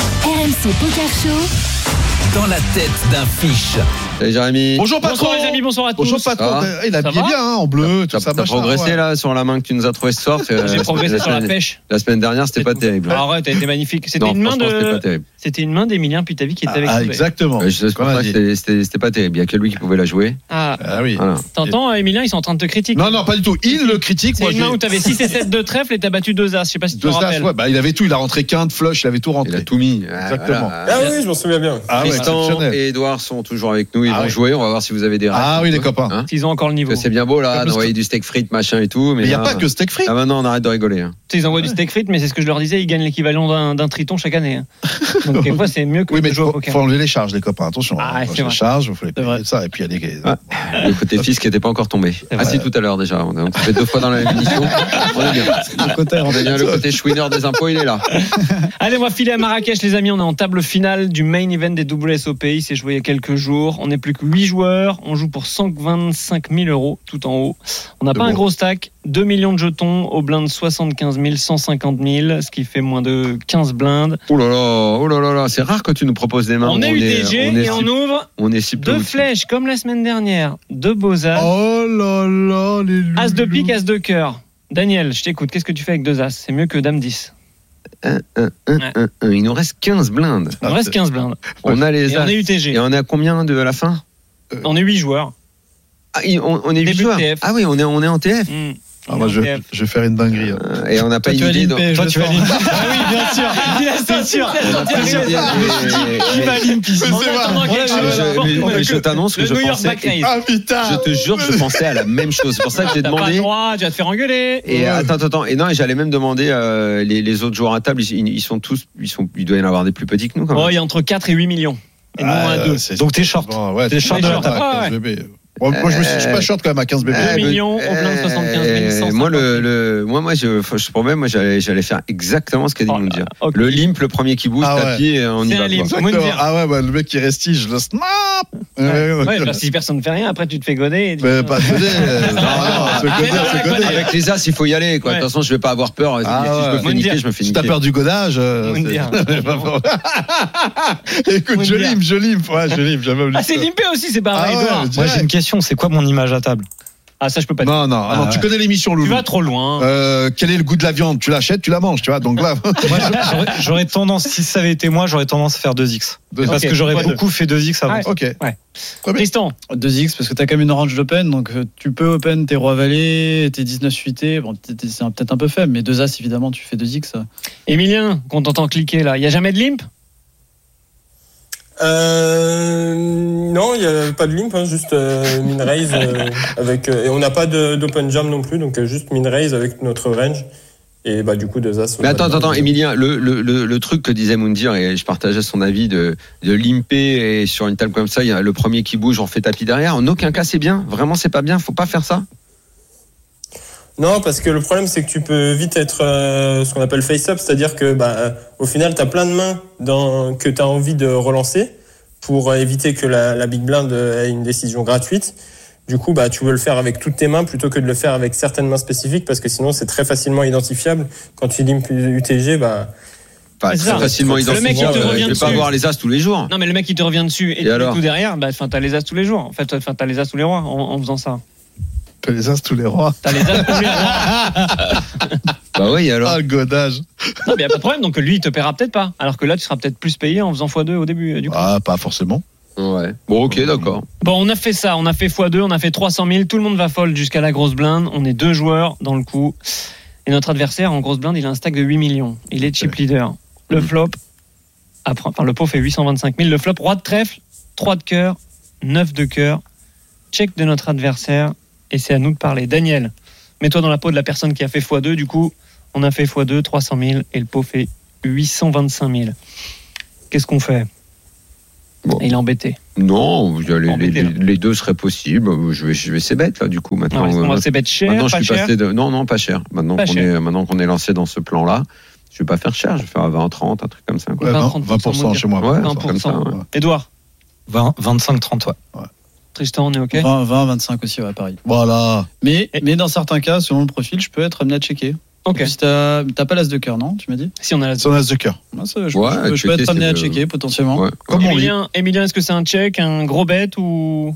R M C Poker Show. Dans la tête d'un fiche. Salut Jérémy. Bonjour patron. Bonsoir les amis, bonsoir à tous. Bonjour patron. Ça va Euh, Il a Ça habillé va bien, hein, en bleu, tout T'as ça. t'as machin, progressé ouais. là sur la main que tu nous as trouvé ce soir. c'est, J'ai euh, progressé la sur la semaine- pêche. La semaine dernière, c'était pas terrible. Ah ouais, t'as été magnifique. C'était Non, une main franchement, c'était pas de, terrible. c'était une main d'Emilien Putavi qui était avec Ah, nous. exactement. Euh, je sais C'est ce qu'on pas, a dit. c'était- C'était c'était pas terrible. Il y a que lui qui pouvait la jouer. Ah, Ah oui. Voilà. t'entends, Emilien, ils sont en train de te critiquer. Non, non, pas du tout. Il le critique. C'est Moi, une j'ai main où t'avais six et sept de trèfle et t'as battu deux as. Je sais pas si tu te deux as. rappelles. Ouais, bah, il avait tout. Il a rentré quinte, flush, il avait tout Il a rentré. tout mis. Exactement. Voilà. Ah oui, je m'en souviens bien. Ah ouais, Tristan exceptionnel. et Edouard sont toujours avec nous. Ils Ah vont oui. jouer. On va voir si vous avez des rêves. Ah oui, les copains. Hein Ils ont encore le niveau. Parce que c'est bien beau là, Parce que- d'envoyer du steak frites, machin et tout. Mais il n'y a là- pas que steak frites. Ah maintenant, on arrête de rigoler. hein. Ils envoient du steak frites, mais c'est ce que je leur disais, ils gagnent l'équivalent d'un, d'un triton chaque année. hein. Donc, quelquefois, c'est mieux que Oui, mais de jouer au faut, poker. faut enlever les charges, les copains. Attention. Ah, hein, c'est les vrai. charges, il faut les C'est vrai. payer ça. Et puis il y a des. Ah. Le côté fils qui n'était pas encore tombé. Ah vrai. si, tout à l'heure déjà. On a on fait deux fois dans la même émission. On est bien. Le côté, On est bien. Le côté chouineur des impôts, il est là. Allez, on va filer à Marrakech, les amis. On est en table finale du main event des W S O P. Il s'est joué il y a quelques jours. On n'est plus que huit joueurs. On joue pour cent vingt-cinq mille euros tout en haut. On n'a De pas un bon. gros stack. deux millions de jetons au blind soixante-quinze mille, cent cinquante mille, ce qui fait moins de quinze blindes. Oh là là, oh là là là. C'est rare que tu nous proposes des mains. On où est U T G on est et on si- ouvre on est si peu deux outillés. flèches comme la semaine dernière. Deux beaux as. Oh là là, les loulous. As de pique, as de cœur. Daniel, je t'écoute. Qu'est-ce que tu fais avec deux as? C'est mieux que dame dix. Un, un, un, Ouais. un, un. Il nous reste quinze blindes. Il nous reste quinze blindes. On a les Et on as. est U T G. Et on est à combien de à la fin? On est huit joueurs. Ah, il- on, on est Début huit de joueurs. T F. Ah oui, on est, on est en T F. Mmh. Ah, moi, je, je vais faire une dinguerie. hein. Euh, Et on n'a pas Toi, une tu vas idée. limper, dans- je Toi, tu vas limper. Ah oui, bien sûr. C'est sûr. On n'a pas une idée. Qui va limper Mais En c'est attendant vrai. quelque Ah, chose. je- Bon, mais- bon, mais je t'annonce que le je New York pensais. Back Race. Ah putain. Je te jure, je pensais à la même chose. C'est pour ça que j'ai T'as pas le demandé. droit, tu vas te faire engueuler. Et euh, attends, attends, attends. Et non, et j'allais même demander euh, les, les autres joueurs à table. Ils, ils sont tous, ils sont, il doit y en avoir des plus petits que nous. Quand même. Oh, il y a entre quatre et huit millions. Et nous, on Ah, a deux. c'est- Donc t'es short. Bon, ouais, T'es t'es short short de à la table. quinze bébés. Moi, moi, je me suis, je suis pas short quand même à quinze bébés. deux Euh, millions au blind soixante-quinze mille cent cinquante. moi, le, le, moi, moi, je, faut- je promets, moi, j'allais, j'allais faire exactement ce qu'a dit Oh là Moundir. là, ok. Le limp, le premier qui bouge, Ah ouais. tapis, et on y C'est va. un quoi. limp. Exactement. Moundir. Ah ouais, bah, le mec qui restige, le snap. Ouais, Ouais, ouais, parce que si personne ne fait rien, après tu te fais goder. et tu- Mais pas se goder. Non, non, se Mais goder, non, se la goder. goder. Avec les as, il faut y aller. Quoi. Ouais. De toute façon, je vais pas avoir peur. Ah si je me ouais. fais Moundir. niquer, je me fais Si t'as niquer. peur du godage. euh, Moundir. c'est- Écoute, je Moundir. lime, je lime. Ouais, je lime, j'avais oublié Ah, c'est ça. limpé aussi, c'est pas Ah vrai, ouais, Edouard. je Moi dirais. j'ai une question, c'est quoi mon image à table? Ah, ça, je peux pas dire. Non, non, ah non, Ah tu ouais. connais l'émission, Tu Loulou. vas trop loin. Euh, quel est le goût de la viande? Tu l'achètes, tu la manges, tu vois. Donc là, Moi, j'aurais- j'aurais tendance, si ça avait été moi, j'aurais tendance à faire deux X. Deux- Parce Ok, que j'aurais pourquoi deux beaucoup fait deux X avant. Ouais. ok. Ouais. Très bien. Tristan, deux X, parce que t'as quand même une orange d'open, donc euh, tu peux open tes rois valets, tes dix-neuf suités. Bon, t'es- t'es- c'est un- peut-être un peu faible, mais deux As, évidemment, tu fais deux X. Emilien, qu'on t'entend cliquer là, il n'y a jamais de limp? Euh, non, il n'y a pas de limp, hein, juste euh, min raise euh, avec euh, et on n'a pas de- d'open jam non plus, donc euh, juste min raise avec notre range et bah du coup deux as. Mais attends, attends, attends, Emilien, le, le, le, le truc que disait Moundir, et je partageais son avis de, de limper et sur une table comme ça, il y a le premier qui bouge, on fait tapis derrière. En aucun cas, c'est bien. Vraiment, c'est pas bien. Faut pas faire ça. Non, parce que le problème c'est que tu peux vite être euh, ce qu'on appelle face-up, c'est-à-dire que bah, euh, au final tu as plein de mains dans, que tu as envie de relancer pour euh, éviter que la, la big blind euh, ait une décision gratuite. Du coup, bah, tu veux le faire avec toutes tes mains plutôt que de le faire avec certaines mains spécifiques parce que sinon c'est très facilement identifiable. Quand tu limp U T G, bah, Enfin, C'est très ça. facilement Le identifié. mec, il te Euh, revient je vais pas dessus. voir les as tous les jours. Non, mais le mec, il te revient dessus et, Et tu mets alors tout derrière, bah, enfin, t'as les as tous les jours. En fait, enfin, t'as les as tous les rois en, en faisant ça. Que les as tous les rois. T'as les as tous les rois. Bah oui, alors. Ah, le godage. Non, mais y a pas de problème. Donc lui, il te paiera peut-être pas. Alors que là, tu seras peut-être plus payé en faisant fois deux au début. Du coup. Ah, pas forcément. Ouais. Bon, ok, d'accord. Bon, on a fait ça. On a fait fois deux. On a fait trois cent mille. Tout le monde va fold jusqu'à la grosse blinde. On est deux joueurs dans le coup. Et notre adversaire en grosse blinde, il a un stack de huit millions. Il est chip leader. Le flop, après, enfin le pot fait huit cent vingt-cinq mille. Le flop, roi de trèfle, trois de cœur, neuf de cœur. Check de notre adversaire. Et c'est à nous de parler. Daniel, mets-toi dans la peau de la personne qui a fait fois deux. Du coup, on a fait fois deux, trois cent mille. Et le pot fait huit cent vingt-cinq mille. Qu'est-ce qu'on fait? Bon. Il est embêté. Non, les, les, les, les deux seraient possibles. Je vais, je vais c'est bête là du coup maintenant. Non, on va c'est bête cher, maintenant, pas je suis cher. Passé de, non, non, pas cher. Maintenant pas qu'on cher. est, maintenant qu'on est lancé dans ce plan-là, je vais pas faire cher. Je vais faire à vingt, trente, un truc comme ça. Quoi. Ouais, vingt, vingt pour cent chez moi. Ouais, vingt pour cent. Comme ça, ouais. Edouard. vingt, vingt-cinq, trente, ouais. ouais. Tristan, on est ok. vingt, vingt, vingt-cinq aussi, ouais, pareil. Voilà. Mais, mais dans certains cas, selon le profil, je peux être amené à checker. Ok. Si t'as, t'as pas l'as de cœur, non? Tu m'as dit? Si on a l'as de cœur. de cœur. Non, ça, je, ouais, je, je peux être amené à checker potentiellement. Ouais. Comme on Emilien, Emilien, est-ce que c'est un check, un gros bet ou?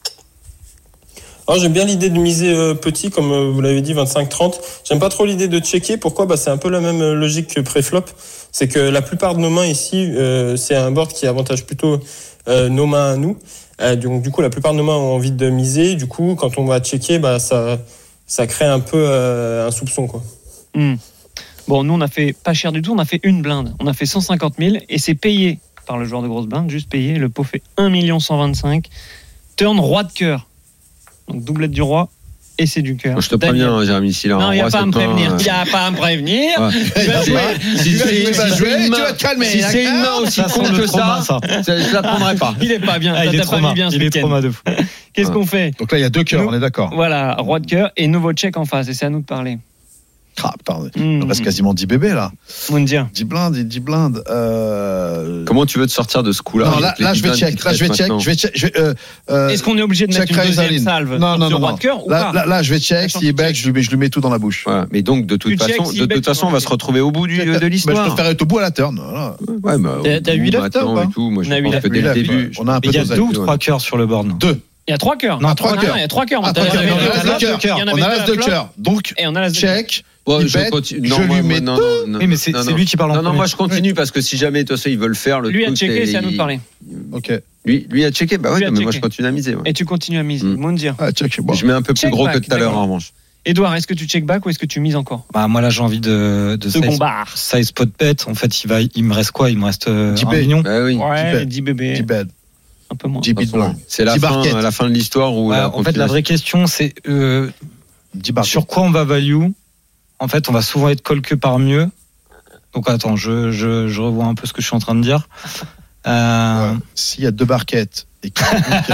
Alors, j'aime bien l'idée de miser euh, petit, comme euh, vous l'avez dit, vingt-cinq trente. J'aime pas trop l'idée de checker. Pourquoi? Bah, c'est un peu la même logique que pré-flop. C'est que la plupart de nos mains ici, euh, c'est un board qui avantage plutôt euh, nos mains à nous. Euh, donc, du coup, la plupart de nos mains ont envie de miser. Du coup, quand on va checker, bah, ça, ça crée un peu euh, un soupçon, quoi. Hmm. Bon, nous, on a fait pas cher du tout. On a fait une blinde. On a fait cent cinquante mille et c'est payé par le joueur de grosse blinde. Juste payé. Le pot fait un million cent vingt-cinq. Turn roi de cœur. Donc, doublette du roi. Et c'est du cœur. Je te préviens, Jérémy, si là. Non, il n'y a pas à me prévenir. Euh... Il n'y a pas à me prévenir. Ouais. Tu vas jouer. Si c'est une main aussi con que ça, je la prendrai pas. Il est pas bien. Ah, il est trop mal. Bien il est trop mal de fou. Qu'est-ce qu'on fait? Donc là, il y a deux cœurs, on est d'accord. Voilà, roi de cœur et nouveau check en face. Et c'est à nous de parler. Ah, putain, il reste quasiment dix bébés là. Moundir. dix blindes, dix blindes. Euh... Comment tu veux te sortir de ce coup-là? Non, là, là je vais check. Là, je vais check. Je vais check. Je vais, euh, euh, Est-ce qu'on est obligé de mettre une deuxième salve non, non, sur non, roi de cœur ou là, pas? là, là, je vais check. S'il est bec, je lui, je lui mets tout dans la bouche. Ouais, mais donc, de toute tu façon, check, de toute façon, on va se retrouver au bout du, de l'histoire. Bah, je préfère être au bout à la turn. Voilà. Ouais, bah, t'as huit left ou pas? Moi, je pense que dès le début, on a un peu. Il y a deux ou trois cœurs sur le board. Deux. Il y a trois cœurs. Non, trois cœurs. Il y a trois cœurs. On a l'as de cœur. Donc, check. Bon, il je bête, continue. je Non, lui moi, mets non, tout. non, non, oui, mais c'est, non, c'est non. lui qui parle en Non, non, premier. moi je continue parce que si jamais, de toute façon, ils veulent faire le lui truc. a checké, et c'est à nous de il- parler. Ok. Lui, lui a checké, bah Lui ouais, a mais moi checké. je continue à miser. Ouais. Et tu continues à miser. Mm. Moundir. Ah, check, bon. Je mets un peu plus Check gros back, que tout à l'heure d'accord. en revanche. Edouard, est-ce que tu check back ou est-ce que tu mises encore? Bah, moi, là, j'ai envie de, de Second size, bar. size pot bet. En fait, il va, il me reste quoi? Il me reste euh, dix un B. million. Bah oui. Ouais, dix bébés. dix bed. Un peu moins. dix bits blancs. C'est la dix fin, barquettes. la fin de l'histoire où. Ouais, la en fait, la vraie question, c'est euh, dix barquettes. sur quoi on va value. En fait, on va souvent être call que par mieux. Donc, attends, je, je, je revois un peu ce que je suis en train de dire. Euh, Ouais. S'il y a deux barquettes et que,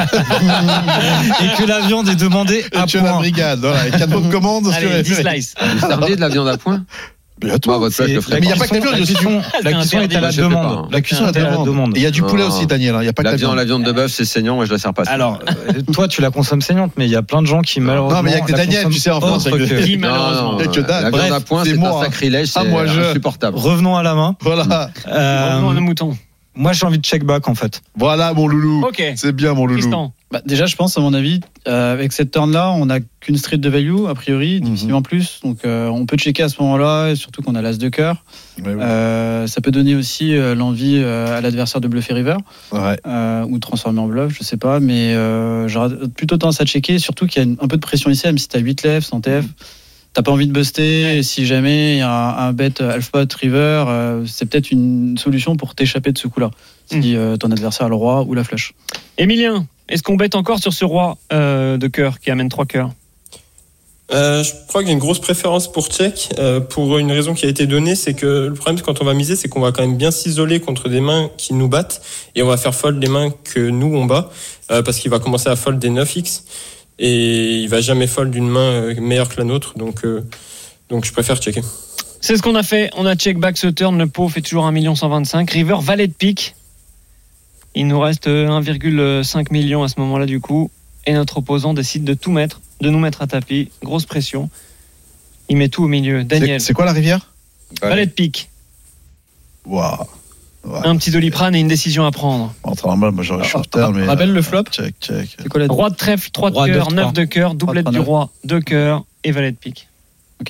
et que la viande est demandée à et que la point. brigade, voilà, et quatre bonnes commandes. Allez, dix slices. Vous serviez de la viande à point? Mais à toi. Moi, à votre place, je le C'est- ferais Mais il y a pas. pas que la viande, la il y a cuisson, C'est la cuisson est à la interdit. demande. Je sais pas. La cuisson est à la demande. Et il y a du poulet Non. aussi, Daniel. Il y a pas que La la viande, viande. la viande de bœuf, c'est saignant, moi je la sers pas. Alors, euh, toi, tu la consommes saignante, mais il y a plein de gens qui malheureusement. Non, mais il y a que la Daniel, tu sais, en consomment France, avec autre le- que- Dis Non, malheureusement. non, Il y a que dalle. la viande Bref, à point, c'est c'est moi, un hein. sacrilège, Ah, c'est moi, je- insupportable. Revenons à la main. Voilà. Euh, Revenons à nos moutons. moi, j'ai envie de check back en fait. Voilà, mon loulou. Ok. C'est bien, mon loulou. Tristan. Bah, déjà, je pense, à mon avis, euh, avec cette turn-là, on n'a qu'une street de value, a priori, difficilement plus. Donc, euh, on peut checker à ce moment-là, et surtout qu'on a l'as de cœur. Ouais, ouais. Euh, ça peut donner aussi euh, l'envie euh, à l'adversaire de bluffer river, Ouais. euh, ou de transformer en bluff, je sais pas. Mais euh, j'aurais plutôt tendance à checker, surtout qu'il y a une- un peu de pression ici, même si tu as huit left, cent T F. T'as pas envie de buster, et si jamais il y a un, un bet half-pot river, euh, c'est peut-être une solution pour t'échapper de ce coup-là, si euh, ton adversaire a le roi ou la flèche. Emilien, est-ce qu'on bête encore sur ce roi euh, de cœur qui amène trois cœurs? Euh, je crois que j'ai une grosse préférence pour check, euh, pour une raison qui a été donnée, c'est que le problème quand on va miser, c'est qu'on va quand même bien s'isoler contre des mains qui nous battent, et on va faire fold les mains que nous on bat, euh, parce qu'il va commencer à fold des neuf X, et il va jamais fold d'une main euh, meilleure que la nôtre, donc, euh, donc je préfère checker. C'est ce qu'on a fait. On a check back ce turn. Le pot fait toujours un million cent vingt-cinq. River, valet de pique. Il nous reste un virgule cinq million à ce moment-là du coup. Et notre opposant décide de tout mettre, de nous mettre à tapis. Grosse pression. Il met tout au milieu. Daniel. C'est, c'est quoi la rivière? Valet de pique. Waouh. Ouais. Un petit doliprane et une décision à prendre. En normal, moi j'aurais shorter, mais. Rappelle le flop. Check, check. C'est quoi la Roi de trèfle, trois de Roi, cœur, neuf, neuf trois. de cœur, doublette Trois, du neuf. roi, deux cœurs et valet de pique.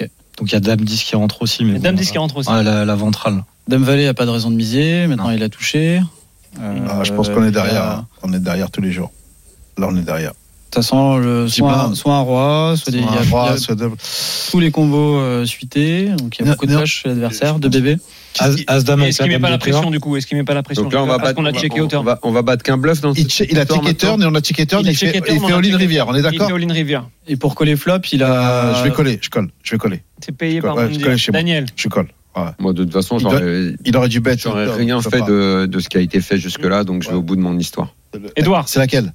Donc il y a Dame dix qui rentre aussi. Mais Dame bon, dix qui rentre aussi. Ouais, la, la ventrale. Dame Valet a pas de raison de miser. Maintenant, Non. il a touché. Euh, Ah, je pense qu'on est derrière. il a- hein. On est derrière tous les jours. Là, on est derrière. De toute façon, le, Petit soit, blind. soit un roi, soit des, il y a- Soit un il y roi, a soit deux- tous les combos euh, suités. Donc il y a Non, beaucoup de non. flash chez l'adversaire, de bébés. As, As Dame Et avec Est-ce qu'il met Dame pas la de cœur. pression du coup Est-ce qu'il met pas la pression Donc là, on va Parce battre, qu'on a on va- checké au on turn. va, on va battre qu'un bluff dans Il, ce il a tour ticket turn et on a ticket turn. Il a Il fait, checké il turn, fait on a all-in checké- rivière. On est Il d'accord fait all-in rivière. Et pour coller flop, il a. Euh, Je vais coller. Je colle. Je vais coller. C'est payé par Ouais, mon je connais chez moi. Daniel. Je colle. Ouais. Moi, de toute façon, Il j'aurais, Il aurait dû bet. j'aurais turn, rien je peux fait pas. de, de ce qui a été fait jusque-là, donc je vais Ouais. au bout de mon histoire. Edouard. C'est laquelle?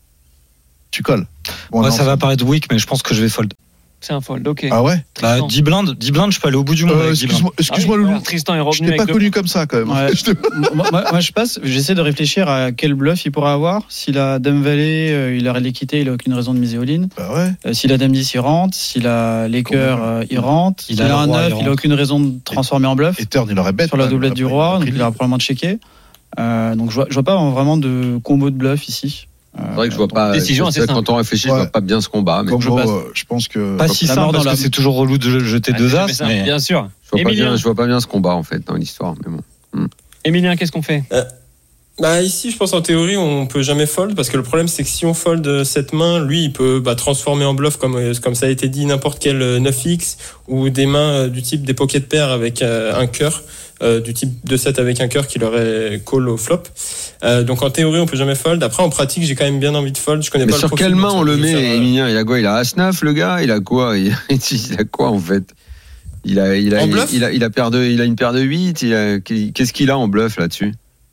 Tu colles. Bon, Ouais, non, ça va c'est- paraître weak, mais je pense que je vais fold. C'est un fold, ok. Ah ouais? Bah, dix blindes, dix blindes, je peux aller au bout du monde Euh, avec dix Excuse-moi, blindes. excuse-moi, Ah oui, Loulou. alors, Tristan est Je revenu t'ai pas avec deux connu comme ça quand même. Ouais. Je t'ai- moi, moi- moi, je passe, j'essaie de réfléchir à quel bluff il pourrait avoir. S'il a Dame Valet, euh, il aurait l'équité, il a aucune raison de miser all-in. Bah ouais. Euh, S'il a Dame dix, il rentre. S'il a les cœurs, euh, il rentre. Il S'il a a le un roi, neuf, il il a rentre. aucune raison de transformer en bluff. Et turn, il aurait bet. Sur la quand même, doublette il du aurait roi, pris donc le il aura probablement checké. Euh, donc je vois, je vois pas vraiment de combo de bluff ici. Euh, C'est vrai que je vois pas. Décision assez c'est- simple. Quand on réfléchit, je Ouais. vois pas bien ce combat, mais Combo, je passe. euh, je pense que. Pas si La simple mort dans parce la- que c'est toujours relou de jeter Ah, deux c'est as. jamais ça, Mais... Bien sûr. je vois, pas Emilien. bien, je vois pas bien ce combat en fait dans l'histoire. Mais bon. Emilien, qu'est-ce qu'on fait? Bah ici, je pense en théorie, on peut jamais fold parce que le problème c'est que si on fold cette main, lui, il peut bah, transformer en bluff comme comme ça a été dit n'importe quel neuf X ou des mains euh, du type des pocket pairs avec euh, un cœur, euh, du type deux sept avec un cœur qui l'aurait call au flop. Euh, donc en théorie, on peut jamais fold. Après, en pratique, j'ai quand même bien envie de fold. Je connais Mais pas sur le profil, quelle main donc on le je vais met, faire, euh, Emilien? Il a quoi? Il a As neuf, le gars? Il a quoi? Il a, il a quoi en fait? Il a, il a, En il, bluff il a, il a paire de, il a une paire de huit. Il a, qu'est-ce qu'il a en bluff là-dessus?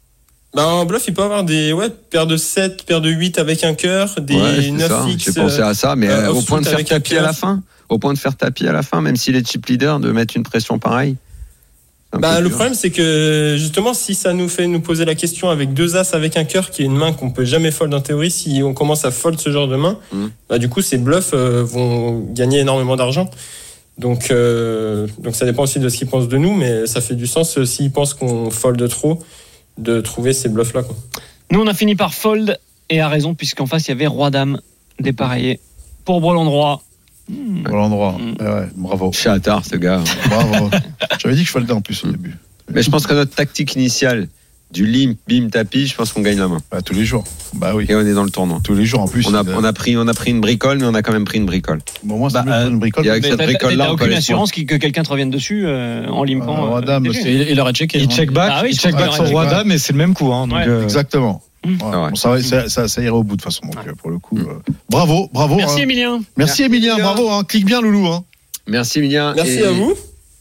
Bah en bluff, il peut avoir des ouais, paire de sept, paire de huit avec un cœur, des Ouais, c'est neuf ça. X. J'ai pensé à ça, mais euh, euh, au offsuit point de faire avec un tapis à la cœur. fin, au point de faire tapis à la fin, même s'il est chip leader, de mettre une pression pareille. C'est un Bah, peu le dur. problème, c'est que justement, si ça nous fait nous poser la question avec deux as avec un cœur, qui est une main qu'on peut jamais fold en théorie, si on commence à fold ce genre de main, Mm. bah, du coup, ces bluffs euh, vont gagner énormément d'argent. Donc, euh, donc, ça dépend aussi de ce qu'ils pensent de nous, mais ça fait du sens euh, s'ils pensent qu'on fold trop, de trouver ces bluffs-là, quoi. Nous, on a fini par fold et à raison, puisqu'en face, il y avait Roi-Dame dépareillé pour Brelan droit. Bon l'endroit. Mm. Ouais, ouais, bravo. Chatard, ce gars. Bravo. J'avais dit que je foldais en plus au début. Mais je pense que notre tactique initiale du limp, bim, tapis, je pense qu'on gagne la main. Bah, tous les jours. Bah oui. Et on est dans le tournoi. Tous les jours en plus. On a, il- on a pris, on a pris une bricole, mais on a quand même pris une bricole. Bon, moi, c'est Bah, mieux de prendre une bricole. et avec Mais cette t'as- bricole-là, t'as on peut aucune aller assurance qu'il- que quelqu'un te revienne dessus euh, en limpant. Euh, euh, Roi-Dame, T G. c'est- Il, il aurait checké. Il hein. check back, Ah oui, il je check pense back qu'il sur aurait Roi check Dame, mais c'est le même coup. Hein, donc, Ouais. euh, Exactement. Mm. Ouais. Ah ouais. Bon, ça, va- ça, ça, ça ira au bout de toute façon. Donc, euh, pour le coup, euh, bravo, bravo. Merci, hein. Emilien. Merci Emilien, bravo. Hein. Clique bien, Loulou. Hein. Merci, Emilien. Merci et, à vous.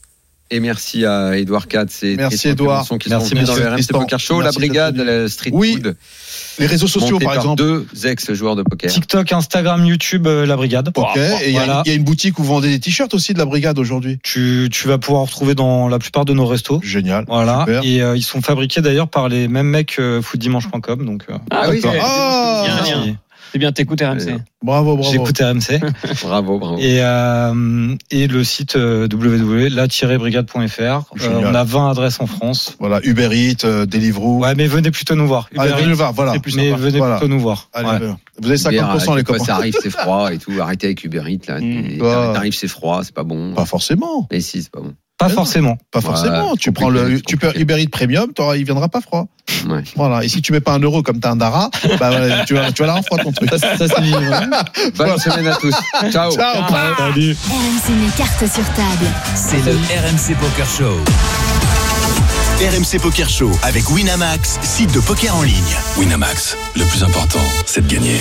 Et merci à Edouard Katz et Merci, Tristan Edouard. Clémenceau qui Merci, sont venus dans monsieur le R M C Tristan. Poker Show. La Merci brigade, d'être la street Oui. food, Les réseaux sociaux, montée par exemple. deux ex-joueurs de poker. TikTok, Instagram, YouTube, euh, la brigade. Ok. Et il y a- Voilà. il y, a une boutique où vous vendez des t-shirts aussi de la brigade aujourd'hui. Tu, tu vas pouvoir retrouver dans la plupart de nos restos. Génial. Voilà. Super. Et euh, ils sont fabriqués d'ailleurs par les mêmes mecs euh, footdimanche point com. Donc, euh, Ah oui, D'accord. c'est Ah, bien, bien. merci. C'est bien, t'écoutes R M C. Bravo, bravo. J'écoute R M C. Bravo, bravo. Et, euh, et le site euh, w w w point la tiret brigade point f r. Euh, Génial. on a vingt adresses en France. Voilà, Uber Eats, euh, Deliveroo. Ouais, mais venez plutôt nous voir. Allez, Uber venez Eats, le voir, voilà. c'est plus mais sympa. venez Voilà. plutôt nous voir. Allez, Ouais. venez. Vous avez cinquante pour cent Uber, les des fois, copains. ça arrive, c'est froid et tout. Arrêtez avec Uber Eats, là. Mm. Et Bah. T'arrives, c'est froid, c'est pas bon. Pas forcément. Mais si, c'est pas bon. Pas Mais non. forcément. Pas Ouais, forcément. c'est tu prends compliqué, le, c'est tu peux compliqué. Uber Eats Premium, t'auras- il viendra pas froid. Ouais. Voilà. Et si tu mets pas un euro comme t'as un Dara, bah, voilà, tu vas, tu vas l'avoir froid ton truc. Ça, ça, c'est vivre. Bonne semaine à tous. Ciao. Ciao. Salut. R M C met carte sur table. C'est le R M C Poker Show. R M C Poker Show avec Winamax, site de poker en ligne. Winamax, le plus important, c'est de gagner.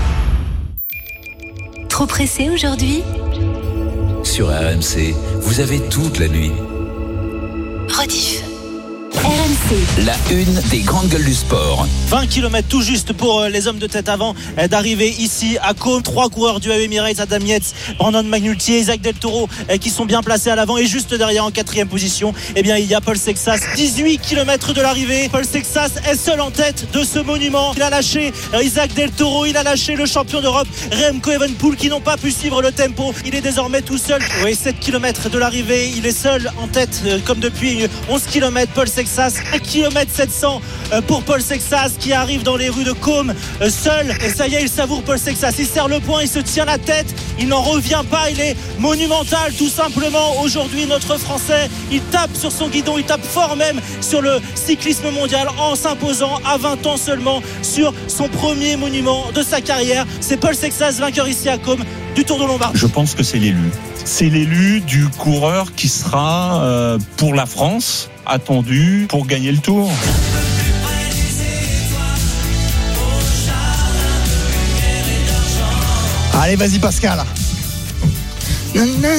Trop pressé aujourd'hui? Sur R M C, vous avez toute la nuit Rediff. R M C. la une des grandes gueules du sport. vingt kilomètres tout juste pour euh, les hommes de tête avant euh, d'arriver ici à Côme. Trois coureurs du Emirates, Adam Yates, Brandon McNulty, Isaac Del Toro euh, qui sont bien placés à l'avant, et juste derrière en quatrième position, eh bien, il y a Paul Sexas. dix-huit kilomètres de l'arrivée. Paul Sexas est seul en tête de ce monument. Il a lâché euh, Isaac Del Toro, il a lâché le champion d'Europe Remco Evenepoel qui n'ont pas pu suivre le tempo. Il est désormais tout seul. Oui, sept kilomètres de l'arrivée, il est seul en tête euh, comme depuis onze kilomètres. Paul Sexas un kilomètre sept cents pour Paul Sexas qui arrive dans les rues de Côme seul. Et ça y est, il savoure Paul Sexas. Il serre le poing, il se tient la tête. Il n'en revient pas. Il est monumental tout simplement. Aujourd'hui, notre Français, il tape sur son guidon. Il tape fort même sur le cyclisme mondial en s'imposant à vingt ans seulement sur son premier monument de sa carrière. C'est Paul Sexas, vainqueur ici à Côme du Tour de Lombardie. Je pense que c'est l'élu. C'est l'élu du coureur qui sera euh, pour la France attendu pour gagner le Tour. Allez, vas-y Pascal. Ouais,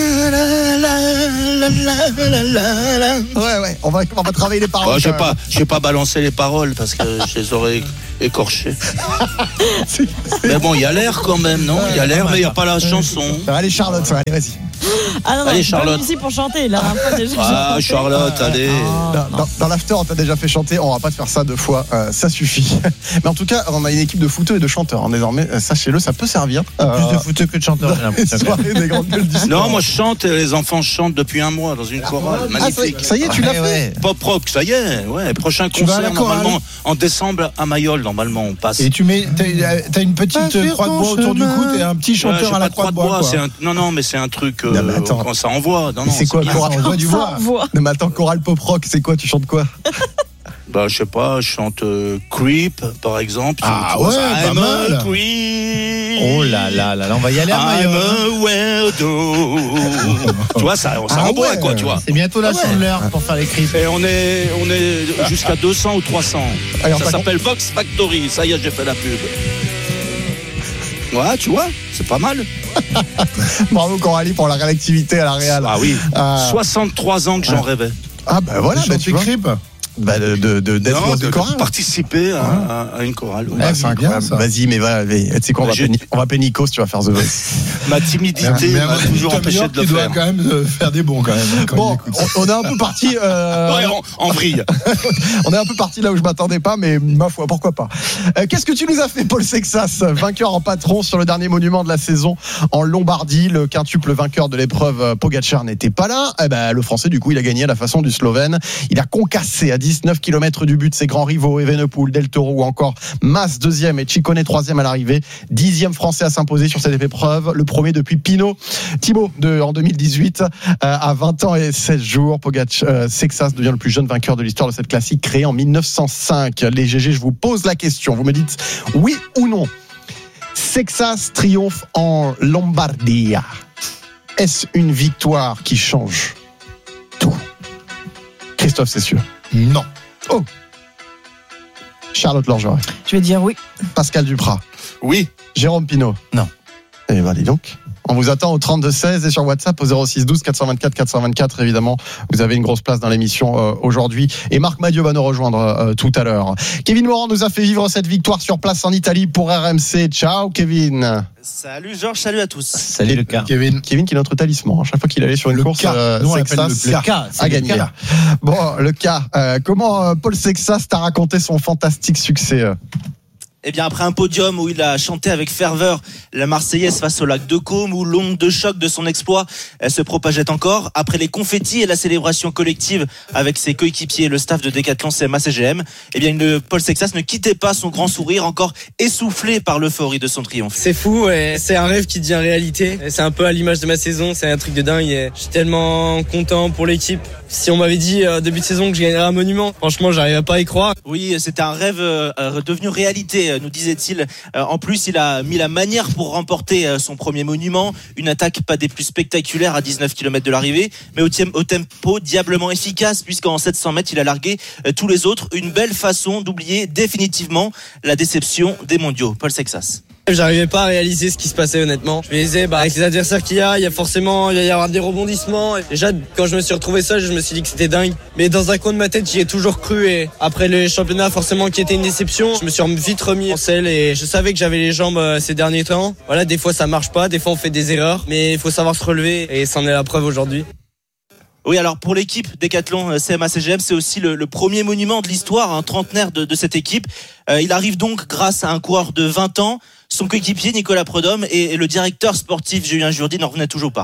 ouais, on va, on va travailler les paroles. Oh, je ne vais pas, je vais pas balancer les paroles parce que je les aurais écorchées. Mais bon, il y a l'air quand même, non? Il y a l'air, mais il n'y a pas la chanson. Allez, Charlotte, allez, vas-y. Ah non, non, allez, je suis pas Charlotte. ici pour chanter. Là, un peu déjà Ah, chanté. Charlotte, allez. Dans, dans, dans l'after, on t'a déjà fait chanter. On va pas te faire ça deux fois. Euh, ça suffit. Mais en tout cas, on a une équipe de footeux et de chanteurs. Hein, désormais, sachez-le, ça peut servir. Euh, Plus de footeux que de chanteurs, j'ai l'impression. Soirée des grandes gueules du sport. Non, moi je chante et les enfants chantent depuis un mois dans une chorale. Ah, Magnifique. ça y est, tu l'as Ouais, fait. ouais. Pop rock, ça y est. Ouais, prochain Tu vas à concert la chorale. normalement en décembre à Mayol. Normalement, on passe. Et tu mets, t'as, t'as une petite Pas croix de bois autour du cou, t'es un petit Ouais, chanteur j'ai à la pas de croix de bois. C'est quoi. un... Non, non, mais c'est un truc euh, Non, mais attends. quand ça envoie. Non, non, c'est quoi, bien. chorale? On voit du bois. Non, mais attends, chorale pop rock, c'est quoi? Tu chantes quoi? Bah, je sais pas, je chante euh, Creep, par exemple. Ah Tu vois, ouais, ça, pas I'm a mal. creep. Oh là là là là, on va y aller à I'm Mayol. a weirdo. Tu vois, ça, ça Ah envoie, ouais. quoi, tu vois. C'est bientôt la Ah ouais. chandeleur pour faire les creeps. Et on est, on est jusqu'à deux cents ou trois cents. Allez, on Ça s'accom- s'appelle Vox Factory. Ça y est, j'ai fait la pub. Ouais, tu vois, c'est pas mal. Bravo Coralie pour la réactivité à la Real. Ah oui, Euh, soixante-trois ans que j'en rêvais. Ah bah voilà, bah, tu vois. creeps. Bah de, de, de, d'être Non, dans de, une de chorale. participer à, à- à une chorale. ouais. Ah, Eh, c'est bien, incroyable. ça. Vas-y, mais va, vas-y. Tu sais quoi, on va Je- appeler Ni- on va appeler Nikos, tu vas faire The Voice. Ma timidité Mais à m'a mon avis, toujours Tom empêché York, de le il doit faire. quand même euh, faire des bons quand même. quand Bon, il écoute. on, on est un peu parti. Euh, Ouais, en, en vrille. on est un peu parti là où je m'attendais pas, mais ma foi, pourquoi pas. Euh, qu'est-ce que tu nous as fait, Paul Sexas, vainqueur en patron sur le dernier monument de la saison en Lombardie. Le quintuple vainqueur de l'épreuve, euh, Pogacar, n'était pas là. Eh ben, le Français, du coup, il a gagné à la façon du Slovène. Il a concassé à dix-neuf kilomètres du but ses grands rivaux, Evenepoel, Del Toro ou encore Mas deuxième et Ciccone troisième à l'arrivée. Dixième Français à s'imposer sur cette épreuve. Le premier depuis Pinot. Thibaut, de, en deux mille dix-huit, euh, à vingt ans et seize jours, Pogacar, euh, Sexas devient le plus jeune vainqueur de l'histoire de cette classique créée en mille neuf cent cinq. Les G G, je vous pose la question. Vous me dites oui ou non. Sexas triomphe en Lombardia. Est-ce une victoire qui change tout? Christophe, c'est sûr. Non. Oh. Charlotte Lorgeret. Je vais dire oui. Pascal Duprat. Oui. Jérôme Pinault. Non. Eh ben, dis donc. On vous attend au trente-deux seize et sur WhatsApp au zéro six douze quatre cent vingt-quatre quatre cent vingt-quatre. Évidemment, vous avez une grosse place dans l'émission euh, aujourd'hui. Et Marc Madieu va nous rejoindre euh, tout à l'heure. Kevin Morand nous a fait vivre cette victoire sur place en Italie pour R M C. Ciao, Kevin. Salut Georges, salut à tous. Salut le cas. Kevin. Kevin qui est notre talisman. À chaque fois qu'il allait sur une Le course, cas. euh, Nous, on l'appelle Sexas le- le cas. C'est a le gagné. cas. Bon, le cas. Euh, comment euh, Paul Sexas t'a raconté son fantastique succès euh Eh bien, après un podium où il a chanté avec ferveur la Marseillaise face au lac de Côme, où l'onde de choc de son exploit elle se propageait encore, après les confettis et la célébration collective avec ses coéquipiers et le staff de Decathlon C M A C G M, eh bien, le Paul Sexas ne quittait pas son grand sourire, encore essoufflé par l'euphorie de son triomphe. C'est fou, et c'est un rêve qui devient réalité. Et c'est un peu à l'image de ma saison, c'est un truc de dingue. Et je suis tellement content pour l'équipe. Si on m'avait dit euh, début de saison que je gagnerais un monument, franchement, j'arrivais pas à y croire. Oui, c'était un rêve euh, devenu réalité, nous disait-il. Euh, en plus, il a mis la manière pour remporter euh, son premier monument. Une attaque pas des plus spectaculaires à dix-neuf kilomètres de l'arrivée, mais au, tiem- au tempo diablement efficace, puisqu'en sept cents mètres, il a largué euh, tous les autres. Une belle façon d'oublier définitivement la déception des mondiaux. Paul Sexas. J'arrivais pas à réaliser ce qui se passait honnêtement. Je me disais, bah, avec les adversaires qu'il y a, il y a forcément, il va y avoir des rebondissements. Et déjà, quand je me suis retrouvé seul, je me suis dit que c'était dingue. Mais dans un coin de ma tête, j'y ai toujours cru. Et après le championnat, forcément, qui était une déception, je me suis vite remis en selle et je savais que j'avais les jambes euh, ces derniers temps. Voilà, des fois ça marche pas, des fois on fait des erreurs, mais il faut savoir se relever et c'en est la preuve aujourd'hui. Oui, alors pour l'équipe Decathlon C M A C G M, c'est aussi le, le premier monument de l'histoire, un trentenaire de, de cette équipe. Euh, il arrive donc grâce à un coureur de vingt ans. Son coéquipier Nicolas Prudhomme et, et le directeur sportif Julien Jourdi n'en revenaient toujours pas.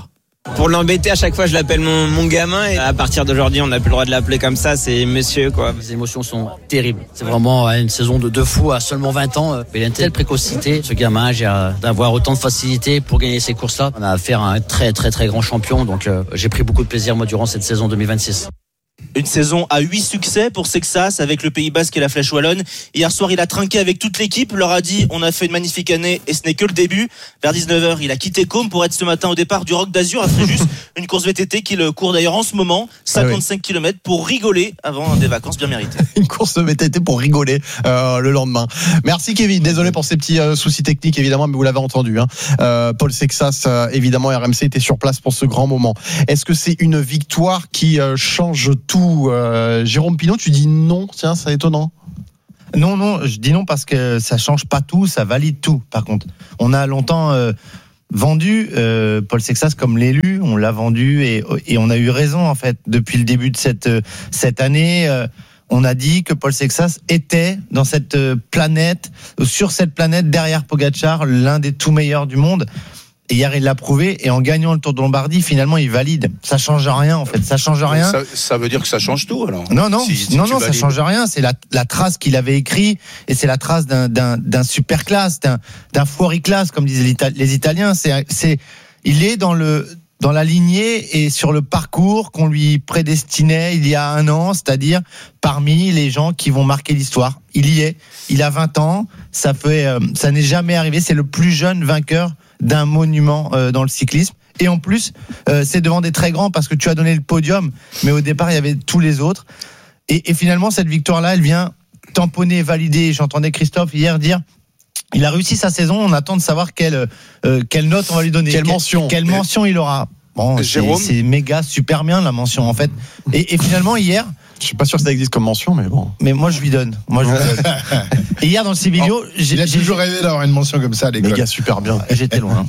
Pour l'embêter, à chaque fois, je l'appelle mon, mon gamin. Et à partir d'aujourd'hui, on n'a plus le droit de l'appeler comme ça. C'est monsieur, quoi. Les émotions sont terribles. C'est vraiment une saison de deux fous à seulement vingt ans. Il a une telle précocité. Ce gamin, j'ai d'avoir autant de facilité pour gagner ces courses-là. On a affaire à un très, très, très grand champion. Donc, euh, j'ai pris beaucoup de plaisir, moi, durant cette saison deux mille vingt-six. Une saison à huit succès pour Sexas avec le Pays Basque et la Flèche Wallonne. Hier soir, il a trinqué avec toute l'équipe, leur a dit on a fait une magnifique année et ce n'est que le début. Vers dix-neuf heures, il a quitté Côme pour être ce matin au départ du Roc d'Azur à Fréjus, une course V T T qu'il court d'ailleurs en ce moment, cinquante-cinq kilomètres pour rigoler avant des vacances bien méritées. Une course V T T pour rigoler euh, le lendemain. Merci Kevin, désolé pour ces petits euh, soucis techniques évidemment, mais vous l'avez entendu. Hein. Euh, Paul Sexas, euh, évidemment, R M C était sur place pour ce grand moment. Est-ce que c'est une victoire qui euh, change tout? Euh, Jérôme Pinot, tu dis non, tiens, c'est étonnant. Non, non, je dis non parce que ça change pas tout, ça valide tout. Par contre, on a longtemps euh, vendu euh, Paul Sexas comme l'élu, on l'a vendu et, et on a eu raison en fait. Depuis le début de cette cette année, euh, on a dit que Paul Sexas était dans cette planète, sur cette planète derrière Pogačar, l'un des tout meilleurs du monde. Et hier, il l'a prouvé. Et en gagnant le Tour de Lombardie, finalement, il valide. Ça change rien, en fait. Ça change rien. Ça, ça veut dire que ça change tout, alors. Non, non, si, si non, non, ça valides. change rien. C'est la, la trace qu'il avait écrit, et c'est la trace d'un, d'un, d'un super classe, d'un, d'un fuoriclasse, comme disaient les Italiens. C'est, c'est, il est dans le, dans la lignée et sur le parcours qu'on lui prédestinait il y a un an, c'est-à-dire parmi les gens qui vont marquer l'histoire. Il y est. Il a vingt ans. Ça fait, euh, ça n'est jamais arrivé. C'est le plus jeune vainqueur d'un monument euh, dans le cyclisme. Et en plus, euh, c'est devant des très grands parce que tu as donné le podium, mais au départ, il y avait tous les autres. Et, et finalement, cette victoire-là, elle vient tamponner, valider. J'entendais Christophe hier dire il a réussi sa saison, on attend de savoir quelle, euh, quelle note on va lui donner. Quelle mention. Quelle, quelle mention il aura. Bon, c'est, Jérôme c'est méga, super bien la mention en fait. Et, et finalement, hier... Je suis pas sûr que ça existe comme mention, mais bon. Mais moi, je lui donne. Moi, je lui donne. Et hier, dans le Civilio, oh, j'ai, il a j'ai toujours rêvé d'avoir une mention comme ça, les gars. Méga, super bien. J'étais loin.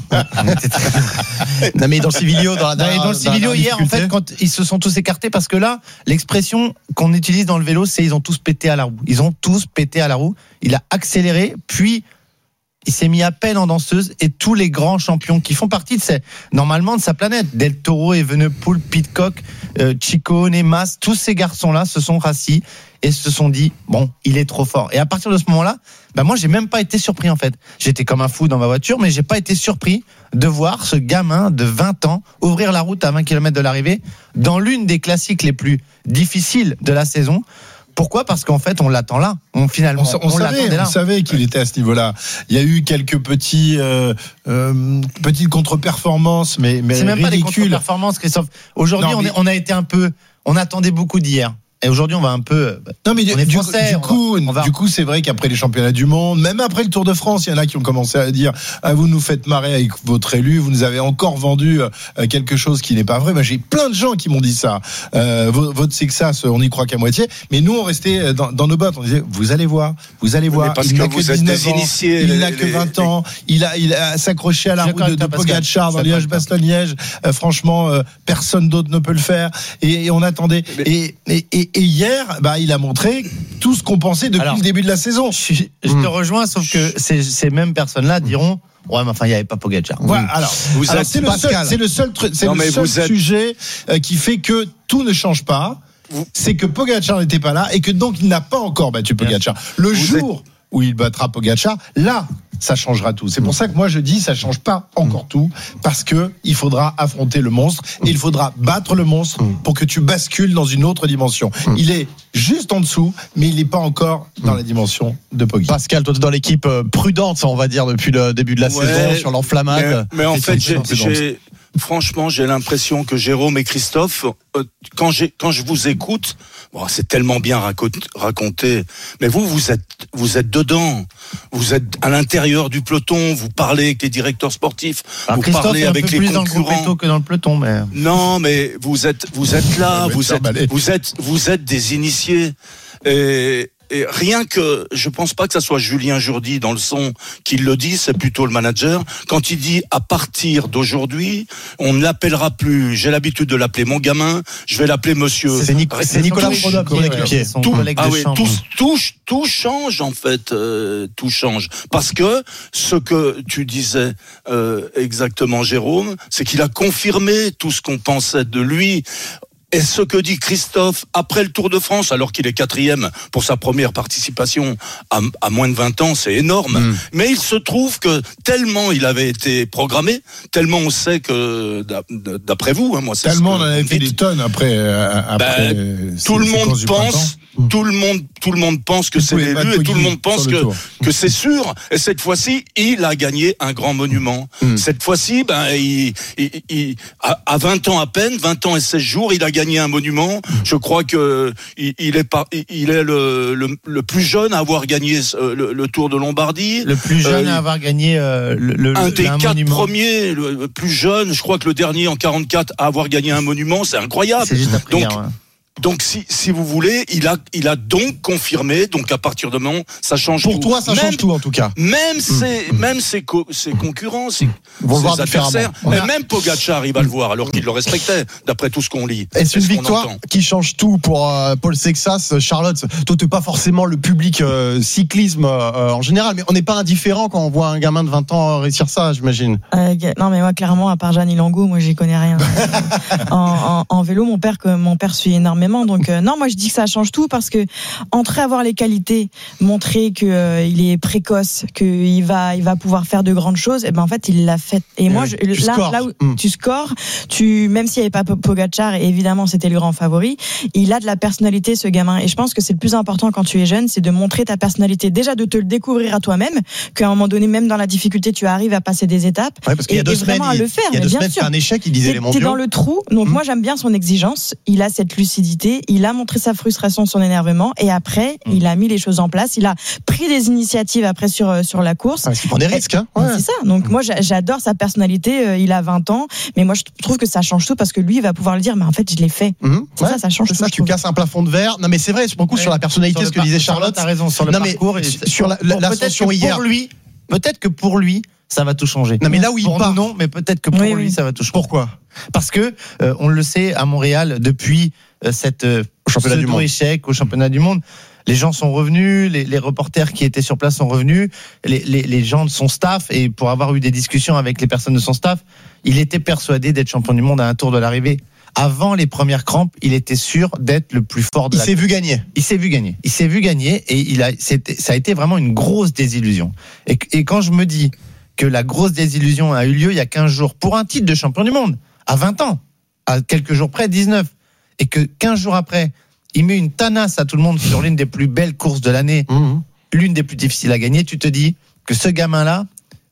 Non, mais dans le Civilio, dans la dans, dans le Civilio hier, en fait, quand ils se sont tous écartés, parce que là, l'expression qu'on utilise dans le vélo, c'est ils ont tous pété à la roue. Ils ont tous pété à la roue. Il a accéléré, puis il s'est mis à peine en danseuse, et tous les grands champions qui font partie de ces, normalement de sa planète, Del Toro, Evenepoel, Pidcock, euh, Ciccone, Mas, tous ces garçons-là se sont rassis et se sont dit bon, il est trop fort. Et à partir de ce moment-là, bah moi j'ai même pas été surpris en fait. J'étais comme un fou dans ma voiture, mais j'ai pas été surpris de voir ce gamin de vingt ans ouvrir la route à vingt kilomètres de l'arrivée dans l'une des classiques les plus difficiles de la saison. Pourquoi ? Parce qu'en fait, on l'attend là. On, finalement, on, on, on savait, là. on savait qu'il était à ce niveau-là. Il y a eu quelques petits, euh, euh, petites contre-performances, mais, mais c'est même ridicules. pas des contre-performances, Christophe. Aujourd'hui, non, mais... on, est, on a été un peu, on attendait beaucoup d'hier. Et aujourd'hui, on va un peu. Non, mais on est du, français, du coup, on va... du coup, c'est vrai qu'après les championnats du monde, même après le Tour de France, il y en a qui ont commencé à dire ah, vous nous faites marrer avec votre élu, vous nous avez encore vendu euh, quelque chose qui n'est pas vrai. Ben, j'ai plein de gens qui m'ont dit ça. Euh, votre Sexas, on n'y croit qu'à moitié. Mais nous, on restait dans, dans nos bottes. On disait vous allez voir, vous allez voir. Mais parce il que n'a vous que êtes dix-neuf des ans, initiés. Il les, n'a que vingt les... ans. Il a, il a s'accroché à la roue de, de Pogačar dans Liège-Bastogne-Liège. Euh, franchement, euh, personne d'autre ne peut le faire. Et, et on attendait. Mais... Et, et, et, et hier, bah, il a montré tout ce qu'on pensait depuis Alors, le début de la saison. Je, je te rejoins, sauf que ces, ces mêmes personnes-là diront ouais, mais enfin, il n'y avait pas Pogačar. Voilà, alors, vous alors êtes c'est, le seul, c'est le seul, truc, c'est non, le seul êtes... sujet euh, qui fait que tout ne change pas. Vous... C'est que Pogačar n'était pas là et que donc il n'a pas encore battu Pogačar. Le vous jour êtes... où il battra Pogačar, là, ça changera tout. C'est pour ça que moi je dis ça change pas encore tout, parce que il faudra affronter le monstre et il faudra battre le monstre pour que tu bascules dans une autre dimension. Il est juste en dessous, mais il n'est pas encore dans la dimension de Poggi. Pascal, toi tu es dans l'équipe prudente, on va dire, depuis le début de la ouais, saison sur l'enflammade. Mais, mais en fait, j'ai, j'ai, franchement, j'ai l'impression que Jérôme et Christophe, euh, quand, j'ai, quand je vous écoute, bon, c'est tellement bien raconté, mais vous, vous êtes, vous êtes dedans, vous êtes à l'intérieur du peloton, vous parlez avec les directeurs sportifs, Alors, vous Christophe parlez est un avec peu les plus concurrents. Dans le groupe que dans le peloton, mais non, mais vous êtes, vous êtes là, vous êtes, vous êtes, vous êtes des initiés. Et, et rien que, je pense pas que ça soit Julien Jourdi dans le son qui le dit, c'est plutôt le manager. Quand il dit à partir d'aujourd'hui, on ne l'appellera plus. J'ai l'habitude de l'appeler mon gamin. Je vais l'appeler monsieur. C'est, Nic- c'est Nicolas Prodhomme, son équipier. Tout, ah oui, chambre. tout, tout, tout change en fait, euh, tout change. Parce que ce que tu disais euh, exactement, Jérôme, c'est qu'il a confirmé tout ce qu'on pensait de lui. Et ce que dit Christophe après le Tour de France, alors qu'il est quatrième pour sa première participation à, à moins de vingt ans, c'est énorme. Mmh. Mais il se trouve que tellement il avait été programmé, tellement on sait que, d'après vous, hein, moi c'est tellement ce que on en avait fait des tonnes après. Euh, après ben, tout le monde pense, tout le monde, tout le monde pense que c'est l'élu et tout le monde pense que que c'est sûr. Et cette fois-ci, il a gagné un grand monument. Mmh. Cette fois-ci, ben il, il, il à, à vingt ans à peine, vingt ans et seize jours, il a gagné un monument. Je crois que il, il est pas, il est le, le, le plus jeune à avoir gagné le, le Tour de Lombardie. Le plus jeune euh, à avoir gagné euh, le, le un des un quatre monument. premiers, le plus jeune. Je crois que le dernier en quarante-quatre à avoir gagné un monument, c'est incroyable. C'est juste après Donc, hier, ouais. Donc si si vous voulez, il a il a donc confirmé. Donc à partir de maintenant, ça change Pour tout. toi, ça même, change tout en tout cas. Même ses mmh. même ses, co- ses concurrents, ses, vont ses voir adversaires, différemment. mais a... même Pogacar, il va le voir alors qu'il le respectait d'après tout ce qu'on lit. Est-ce une ce victoire qui change tout pour euh, Paul Sexas, Charlotte? Toi, t'es pas forcément le public euh, cyclisme euh, en général, mais on n'est pas indifférent quand on voit un gamin de vingt ans réussir ça, j'imagine. Euh, non, mais moi, clairement, à part Jeanne Ilango, moi, j'y connais rien. en, en, en vélo, mon père, que mon père suit énormément, donc euh, non. Moi, je dis que ça change tout parce que entrer avoir les qualités, montrer que euh, il est précoce, qu'il va, il va pouvoir faire de grandes choses. Et ben en fait, il l'a fait. Et, et moi, je, là, là où mmh. tu scores, tu même s'il n'y avait pas Pogacar, et évidemment c'était le grand favori, il a de la personnalité, ce gamin. Et je pense que c'est le plus important quand tu es jeune, c'est de montrer ta personnalité, déjà de te le découvrir à toi-même, qu'à un moment donné, même dans la difficulté, tu arrives à passer des étapes. Ouais, parce qu'il et, y a deux et semaines, vraiment il, à le faire. Il y a deux mais bien semaines, sûr. c'est un échec. Il disait t'es, les mondiaux. T'es dans le trou. Donc mmh. moi, j'aime bien son exigence. Il a cette lucidité. Il a montré sa frustration, son énervement, et après mmh. il a mis les choses en place, il a pris des initiatives après sur, sur la course. Ah, il prend des risques, hein. Ouais. C'est ça, donc mmh. moi j'adore sa personnalité, il a vingt ans, mais moi je trouve que ça change tout parce que lui il va pouvoir le dire, mais en fait je l'ai fait. Mmh. C'est ouais, ça, ça change c'est tout. Ça, tu casses un plafond de verre. Non mais c'est vrai, beaucoup ouais. sur la personnalité, sur ce que par- disait Charlotte. T'as raison, sur le non, parcours. Mais et sur la, la, l'ascension hier. Pour lui, peut-être que pour lui, ça va tout changer. Non mais là où il pour part, nous, non, mais peut-être que pour oui, lui, oui. ça va tout changer. Pourquoi ? Parce que euh, on le sait à Montréal depuis euh, cette euh, championnat du monde. échec au championnat du monde. Les gens sont revenus, les, les reporters qui étaient sur place sont revenus, les, les, les gens de son staff, et pour avoir eu des discussions avec les personnes de son staff, il était persuadé d'être champion du monde à un tour de l'arrivée. Avant les premières crampes, il était sûr d'être le plus fort de il la. Il s'est vu gagner. Il s'est vu gagner. Il s'est vu gagner et il a. C'était, ça a été vraiment une grosse désillusion. Et, et quand je me dis que la grosse désillusion a eu lieu il y a quinze jours pour un titre de champion du monde à vingt ans, à quelques jours près, dix-neuf, et que quinze jours après, il met une tanasse à tout le monde sur l'une des plus belles courses de l'année, mmh. l'une des plus difficiles à gagner, tu te dis que ce gamin-là,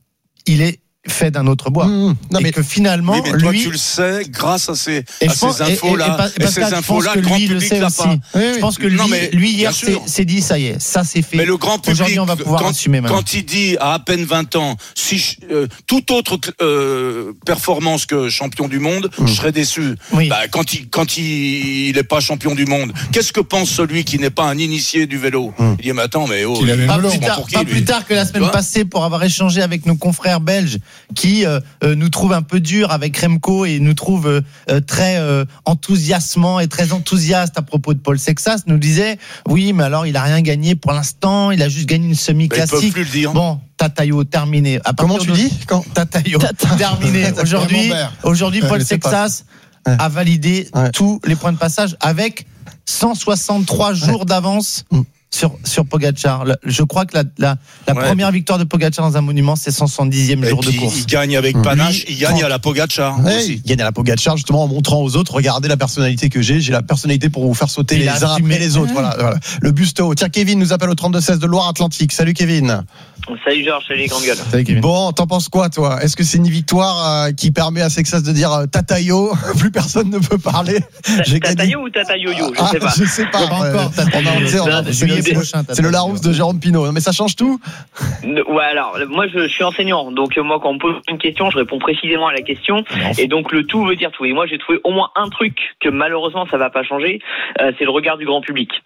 il est fait d'un autre bois. Mmh. Non, et mais que finalement, oui, mais toi, lui, tu le sais grâce à ces, et à ces infos-là. Et, et, et, et, et ces infos-là, le grand public l'a pas. Oui, je pense que lui, non, mais, lui hier, c'est, c'est dit, ça y est, ça c'est fait. Mais le grand public, aujourd'hui, on va pouvoir quand, assumer maintenant. Quand il dit à à peine vingt ans, si je, euh, toute autre euh, performance que champion du monde, mmh. je serais déçu. Oui. Bah, quand il quand il, il est pas champion du monde, qu'est-ce que pense celui qui n'est pas un initié du vélo mmh. Il dit mais attends, mais oh, pas, plus tard, qui, pas plus tard que la semaine passée, pour avoir échangé avec nos confrères belges qui euh, Euh, nous trouve un peu dur avec Remco et nous trouve euh, très euh, enthousiasmant et très enthousiaste à propos de Paul Sexas, nous disait oui mais alors il a rien gagné pour l'instant, il a juste gagné une semi-classique. Plus le dire. Bon, Tatayo terminé. À Comment tu de... dis quand Tatayo terminé. Aujourd'hui, aujourd'hui Paul Sexas ouais. a validé ouais. tous les points de passage avec cent soixante-trois jours ouais. d'avance. Mm. Sur, sur Pogacar. Je crois que la, la, la ouais. première victoire de Pogacar dans un monument, c'est son cent dixième jour de course. Il gagne avec panache, il gagne à la Pogacar. Ouais, aussi. Il gagne à la Pogacar, justement, en montrant aux autres, regardez la personnalité que j'ai, j'ai la personnalité pour vous faire sauter il les uns après les autres. Voilà, voilà. Le busto. Tiens, Kevin nous appelle au trente-deux seize de Loire-Atlantique. Salut Kevin. Salut Georges, salut les grandes gueules. Salut Kevin. Bon, t'en penses quoi, toi ? Est-ce que c'est une victoire euh, qui permet à Sexas de dire euh, Tatayo, plus personne ne peut parler J'ai Tatayo ou Tatayoyo ? Je ah, sais pas. Je sais pas. Pas ouais. encore Tatayo. C'est le, c'est, prochain, c'est le Larousse de Jérôme Pinault. Mais ça change tout ? Ouais, alors, moi je, je suis enseignant, donc moi quand on me pose une question, je réponds précisément à la question. Non. Et donc le tout veut dire tout. Et moi j'ai trouvé au moins un truc que malheureusement ça va pas changer, euh, c'est le regard du grand public.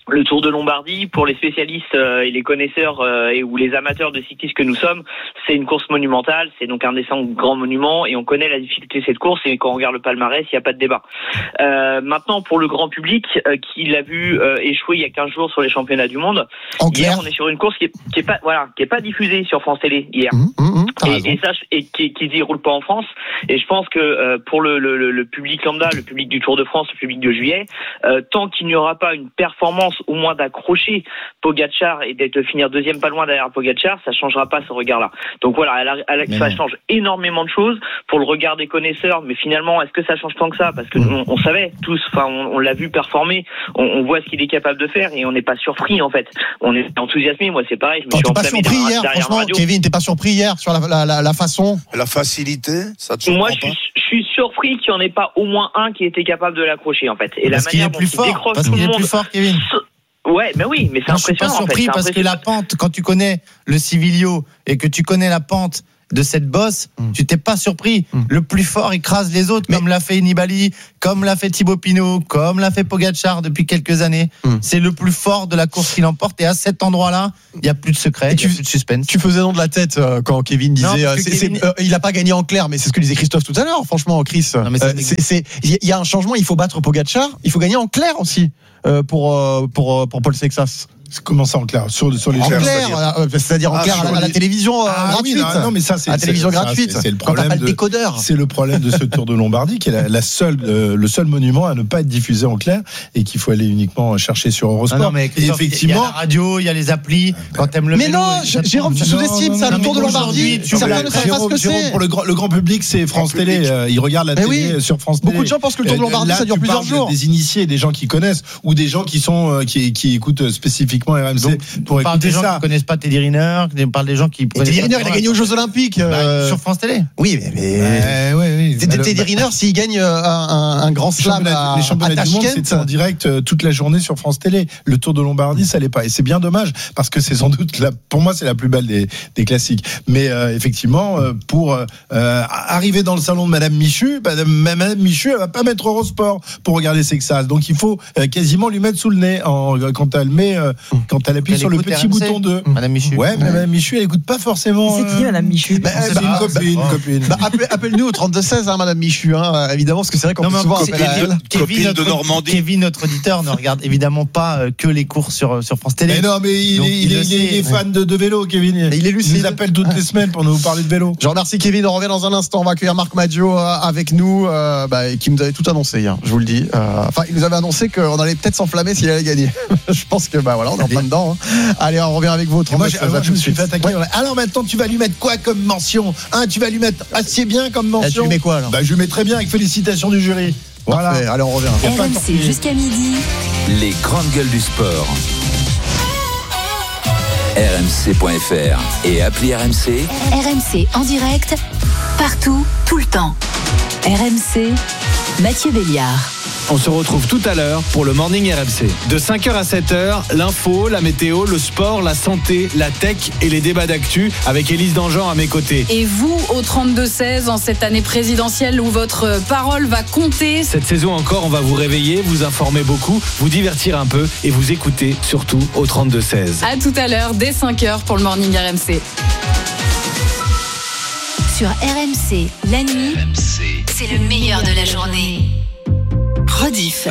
Le Tour de Lombardie, pour les spécialistes euh, et les connaisseurs euh, et ou les amateurs de cyclisme que nous sommes, c'est une course monumentale, c'est donc un des cinq grands monuments et on connaît la difficulté de cette course et quand on regarde le palmarès, il n'y a pas de débat. Euh, maintenant, pour le grand public euh, qui l'a vu euh, échouer il y a quinze jours sur les championnats du monde, en hier clair. on est sur une course qui est, qui est pas voilà, qui est pas diffusée sur France Télé hier. Mmh, mmh, et, et ça et qui qui s'y roule pas en France et je pense que euh, pour le, le, le public lambda, le public du Tour de France, le public de juillet, euh, tant qu'il n'y aura pas une performance au moins d'accrocher Pogačar et d'être finir deuxième pas loin derrière Pogačar, ça changera pas ce regard-là. Donc voilà, elle a, elle a, ça change énormément de choses pour le regard des connaisseurs, mais finalement, est-ce que ça change tant que ça? Parce que on, on savait tous, enfin, on, on l'a vu performer, on, on voit ce qu'il est capable de faire et on n'est pas surpris en fait. On est enthousiasmé. Moi, c'est pareil. Je me Oh, suis t'es pas enflammé surpris derrière, hier, derrière franchement, la radio. Kevin, t'es pas surpris hier sur la, la, la, la façon? La facilité, ça te Moi, surprend je suis, je suis surpris qu'il n'y en ait pas au moins un qui était capable de l'accrocher en fait. Et Parce la qu'il manière est dont plus il fort. décroche Parce tout qu'il le est monde. plus fort, Kevin. Ouais, mais oui, mais c'est Non, je suis pas impressionnant. en fait. surpris C'est parce que la impressionnant. pente, quand tu connais le Civilio et que tu connais la pente de cette bosse, Mm. tu t'es pas surpris. Mm. Le plus fort écrase les autres, mais... comme l'a fait Nibali, comme l'a fait Thibaut Pinot, comme l'a fait Pogačar depuis quelques années. Mm. C'est le plus fort de la course qui l'emporte. Et à cet endroit-là, il n'y a plus de secret, il n'y a plus de suspense. Tu faisais nom de la tête euh, quand Kevin disait, Non, euh, parce que c'est, Kevin- c'est, euh, il a pas gagné en clair, mais c'est ce que disait Christophe tout à l'heure. Franchement, Chris, Non, mais ça, euh, c'est, c'est, il y a un changement. Il faut battre Pogačar. Il faut gagner en clair aussi euh, pour euh, pour euh, pour Paul Sexas. Comment ça en clair sur, sur les En chaînes, clair, c'est-à-dire euh, c'est-à-dire en Ah, clair sur à la, à la les- télévision euh, Ah oui, gratuite. non, non, mais ça, c'est à la télévision c'est- ça, gratuite. c'est- c'est le Quand t'as problème pas le de- décodeur. C'est le problème de ce Tour de Lombardie, qui est la, la seule, euh, le seul monument à ne pas être diffusé en clair et qu'il faut aller uniquement chercher sur Eurosport. Ah non, mais et Christophe, effectivement, il y a la radio, il y a les applis. Quand t'aimes le Mais vélo, non, et- J- Jérôme, tu Non, sous-estimes non, ça, non, le Tour de mais Lombardie. aujourd'hui, tu Certains vois, ne savent pas ce Jérôme, que Jérôme, c'est. pour le grand, le grand public, c'est France Télé. Euh, ils regardent la Mais télé oui. sur France Télé. Beaucoup de gens pensent que le Tour de Euh, Lombardie, là, ça dure tu plusieurs parles jours. Des initiés, des gens qui connaissent, ou des gens qui sont euh, qui, qui écoutent spécifiquement R M C Donc, pour on parle écouter des gens ça. qui connaissent pas Teddy Riner, on parle des gens qui. Et Teddy Riner, il a gagné aux Jeux Olympiques. euh, Bah, sur France Télé. Oui, mais. mais... Ouais, ouais, oui. Teddy Bah, Teddy bah, Riner, s'il gagne euh, un, un grand Les slam championnats, à, les championnats à du monde, Tashkent, c'est en direct euh, toute la journée sur France Télé. Le Tour de Lombardie, ça l'est pas. Et c'est bien dommage, parce que c'est sans doute, la, pour moi, c'est la plus belle des, des classiques. Mais euh, effectivement, euh, pour euh, arriver dans le salon de Madame Michu, bah, Madame Michu, elle va pas mettre Eurosport pour regarder Sexas. Donc il faut euh, quasiment lui mettre sous le nez en, quand elle met, euh, quand elle appuie Elle sur le écoute petit R M C, bouton deux. Madame Michu. Ouais, mais Madame Michu, elle écoute pas forcément. C'est qui, euh, Madame Michu? Bah, c'est bah, une bah, copine, une copine. Bah, appelle- appelle-nous au trente-deux seize, hein, Madame Michu, hein, évidemment, parce que c'est vrai qu'on Non, peut mais souvent c'est- appeler à elle. Kevin, Copine de notre, Normandie. Kevin, notre auditeur, ne regarde évidemment pas euh, que les courses sur, sur France Télé. Mais non, mais il, Donc, est, il, il est, le il est- il est sait. fan de, de vélo, Kevin. Et il est lucide. Il nous appelle toutes les semaines pour nous parler de vélo. Je remercie Kevin, on revient dans un instant, on va accueillir Marc Madio euh, avec nous, euh, bah, et qui nous avait tout annoncé hier, je vous le dis. Euh, Enfin, il nous avait annoncé qu'on allait peut-être s'enflammer s'il allait gagner. Je pense que, bah voilà, on est en plein dedans. hein. Allez, on revient avec vous au Et moi, trente-deux j'ai- seize, moi, à je tout me de suis suite. fait attaquer. Ouais. Alors maintenant, tu vas lui mettre quoi comme mention, hein? Tu vas lui mettre assez bien comme mention. Ah, tu lui mets quoi, alors? Bah, je lui mets très bien avec félicitations du jury. Voilà. Parfait, allez, on revient. Y a pas de R M C tortillé. jusqu'à midi. Les grandes gueules du sport. R M C point F R et appli R M C. R M C en direct, partout, tout le temps. R M C, Mathieu Béliard. On se retrouve tout à l'heure pour le Morning R M C. De cinq heures à sept heures, l'info, la météo, le sport, la santé, la tech et les débats d'actu avec Élise Dangean à mes côtés. Et vous, au trente-deux seize, en cette année présidentielle où votre parole va compter. Cette saison encore, on va vous réveiller, vous informer beaucoup, vous divertir un peu et vous écouter surtout au trente-deux seize. À tout à l'heure, dès cinq heures pour le Morning R M C. Sur R M C, la nuit, c'est le meilleur de la journée. Rediff.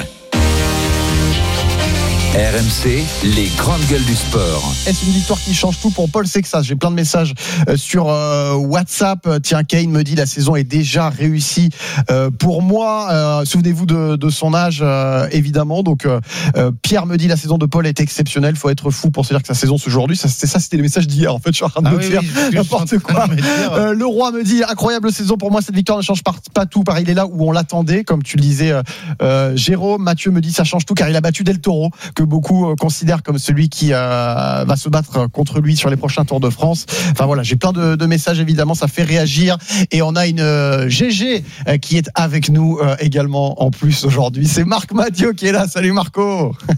R M C, les grandes gueules du sport. Est-ce une victoire qui change tout pour Paul Sexas? J'ai plein de messages euh, sur euh, WhatsApp. Tiens, Kane me dit la saison est déjà réussie euh, pour moi. Euh, souvenez-vous de, de son âge, euh, évidemment. Donc euh, euh, Pierre me dit la saison de Paul est exceptionnelle. Faut être fou pour se dire que sa saison c'est aujourd'hui. Ça, c'était ça, c'était le message d'hier. En fait, je suis en train de Ah me oui, faire oui, c'est ce que je n'importe suis en train quoi. de me dire. Euh, le roi me dit incroyable saison pour moi. Cette victoire ne change pas, pas tout. Pareil, il est là où on l'attendait, comme tu le disais. Euh, euh, Jérôme, Mathieu me dit ça change tout car il a battu Del Toro, que beaucoup euh, considèrent comme celui qui euh, va se battre contre lui sur les prochains Tours de France. Enfin voilà, j'ai plein de, de messages évidemment, ça fait réagir et on a une euh, G G euh, qui est avec nous euh, également en plus aujourd'hui. C'est Marc Madio qui est là. Salut Marco.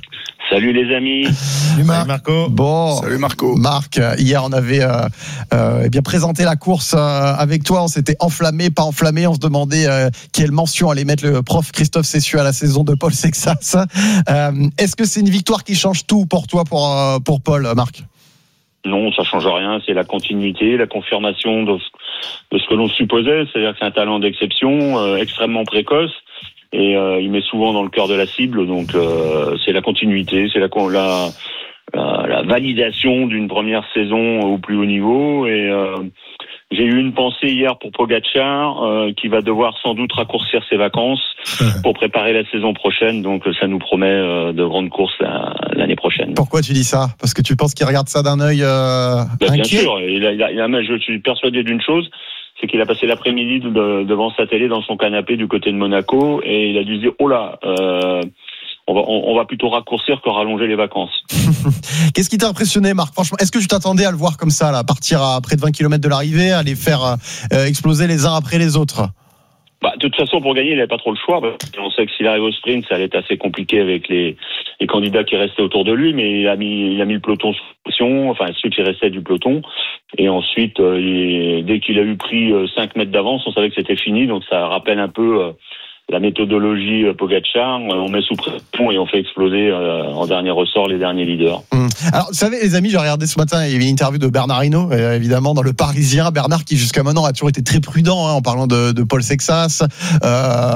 Salut les amis. Salut Marc. Marco. Bon. Salut Marco. Marc, hier on avait euh, euh, eh bien présenté la course euh, avec toi. On s'était enflammé, pas enflammé. On se demandait euh, quelle mention allait mettre le prof Christophe Cessieux à la saison de Paul Sexas. Euh, est-ce que c'est une victoire qui change tout pour toi, pour euh, pour Paul, Marc? Non, ça change rien. C'est la continuité, la confirmation de ce, de ce que l'on supposait. C'est-à-dire que c'est un talent d'exception, euh, extrêmement précoce. Et euh, il met souvent dans le cœur de la cible, donc euh, c'est la continuité, c'est la, la, la, la validation d'une première saison au plus haut niveau. Et euh, j'ai eu une pensée hier pour Pogačar, euh, qui va devoir sans doute raccourcir ses vacances pour préparer la saison prochaine. Donc ça nous promet euh, de grandes courses la, l'année prochaine. Pourquoi tu dis ça? Parce que tu penses qu'il regarde ça d'un œil euh, ben, inquiet? Bien sûr, il a, il a, il a, je suis persuadé d'une chose. C'est qu'il a passé l'après-midi de, devant sa télé dans son canapé du côté de Monaco et il a dû se dire oh là, euh, on va on, on va plutôt raccourcir que rallonger les vacances. Qu'est-ce qui t'a impressionné, Marc? Franchement, est-ce que tu t'attendais à le voir comme ça, là, partir à près de vingt kilomètres de l'arrivée, à les faire euh, exploser les uns après les autres? Bah, de toute façon, pour gagner, il n'avait pas trop le choix. On sait que s'il arrive au sprint, ça allait être assez compliqué avec les, les candidats qui restaient autour de lui, mais il a mis, il a mis le peloton sous pression, enfin ceux qui restaient du peloton. Et ensuite, euh, il, dès qu'il a eu pris euh, cinq mètres d'avance, on savait que c'était fini. Donc ça rappelle un peu euh, la méthodologie euh, Pogačar. On met sous pression et on fait exploser euh, en dernier ressort les derniers leaders. Mmh. Alors, vous savez, les amis, j'ai regardé ce matin, il y avait une interview de Bernard Hinault, euh, évidemment, dans Le Parisien. Bernard qui, jusqu'à maintenant, a toujours été très prudent hein, en parlant de, de Paul Sexas. Euh,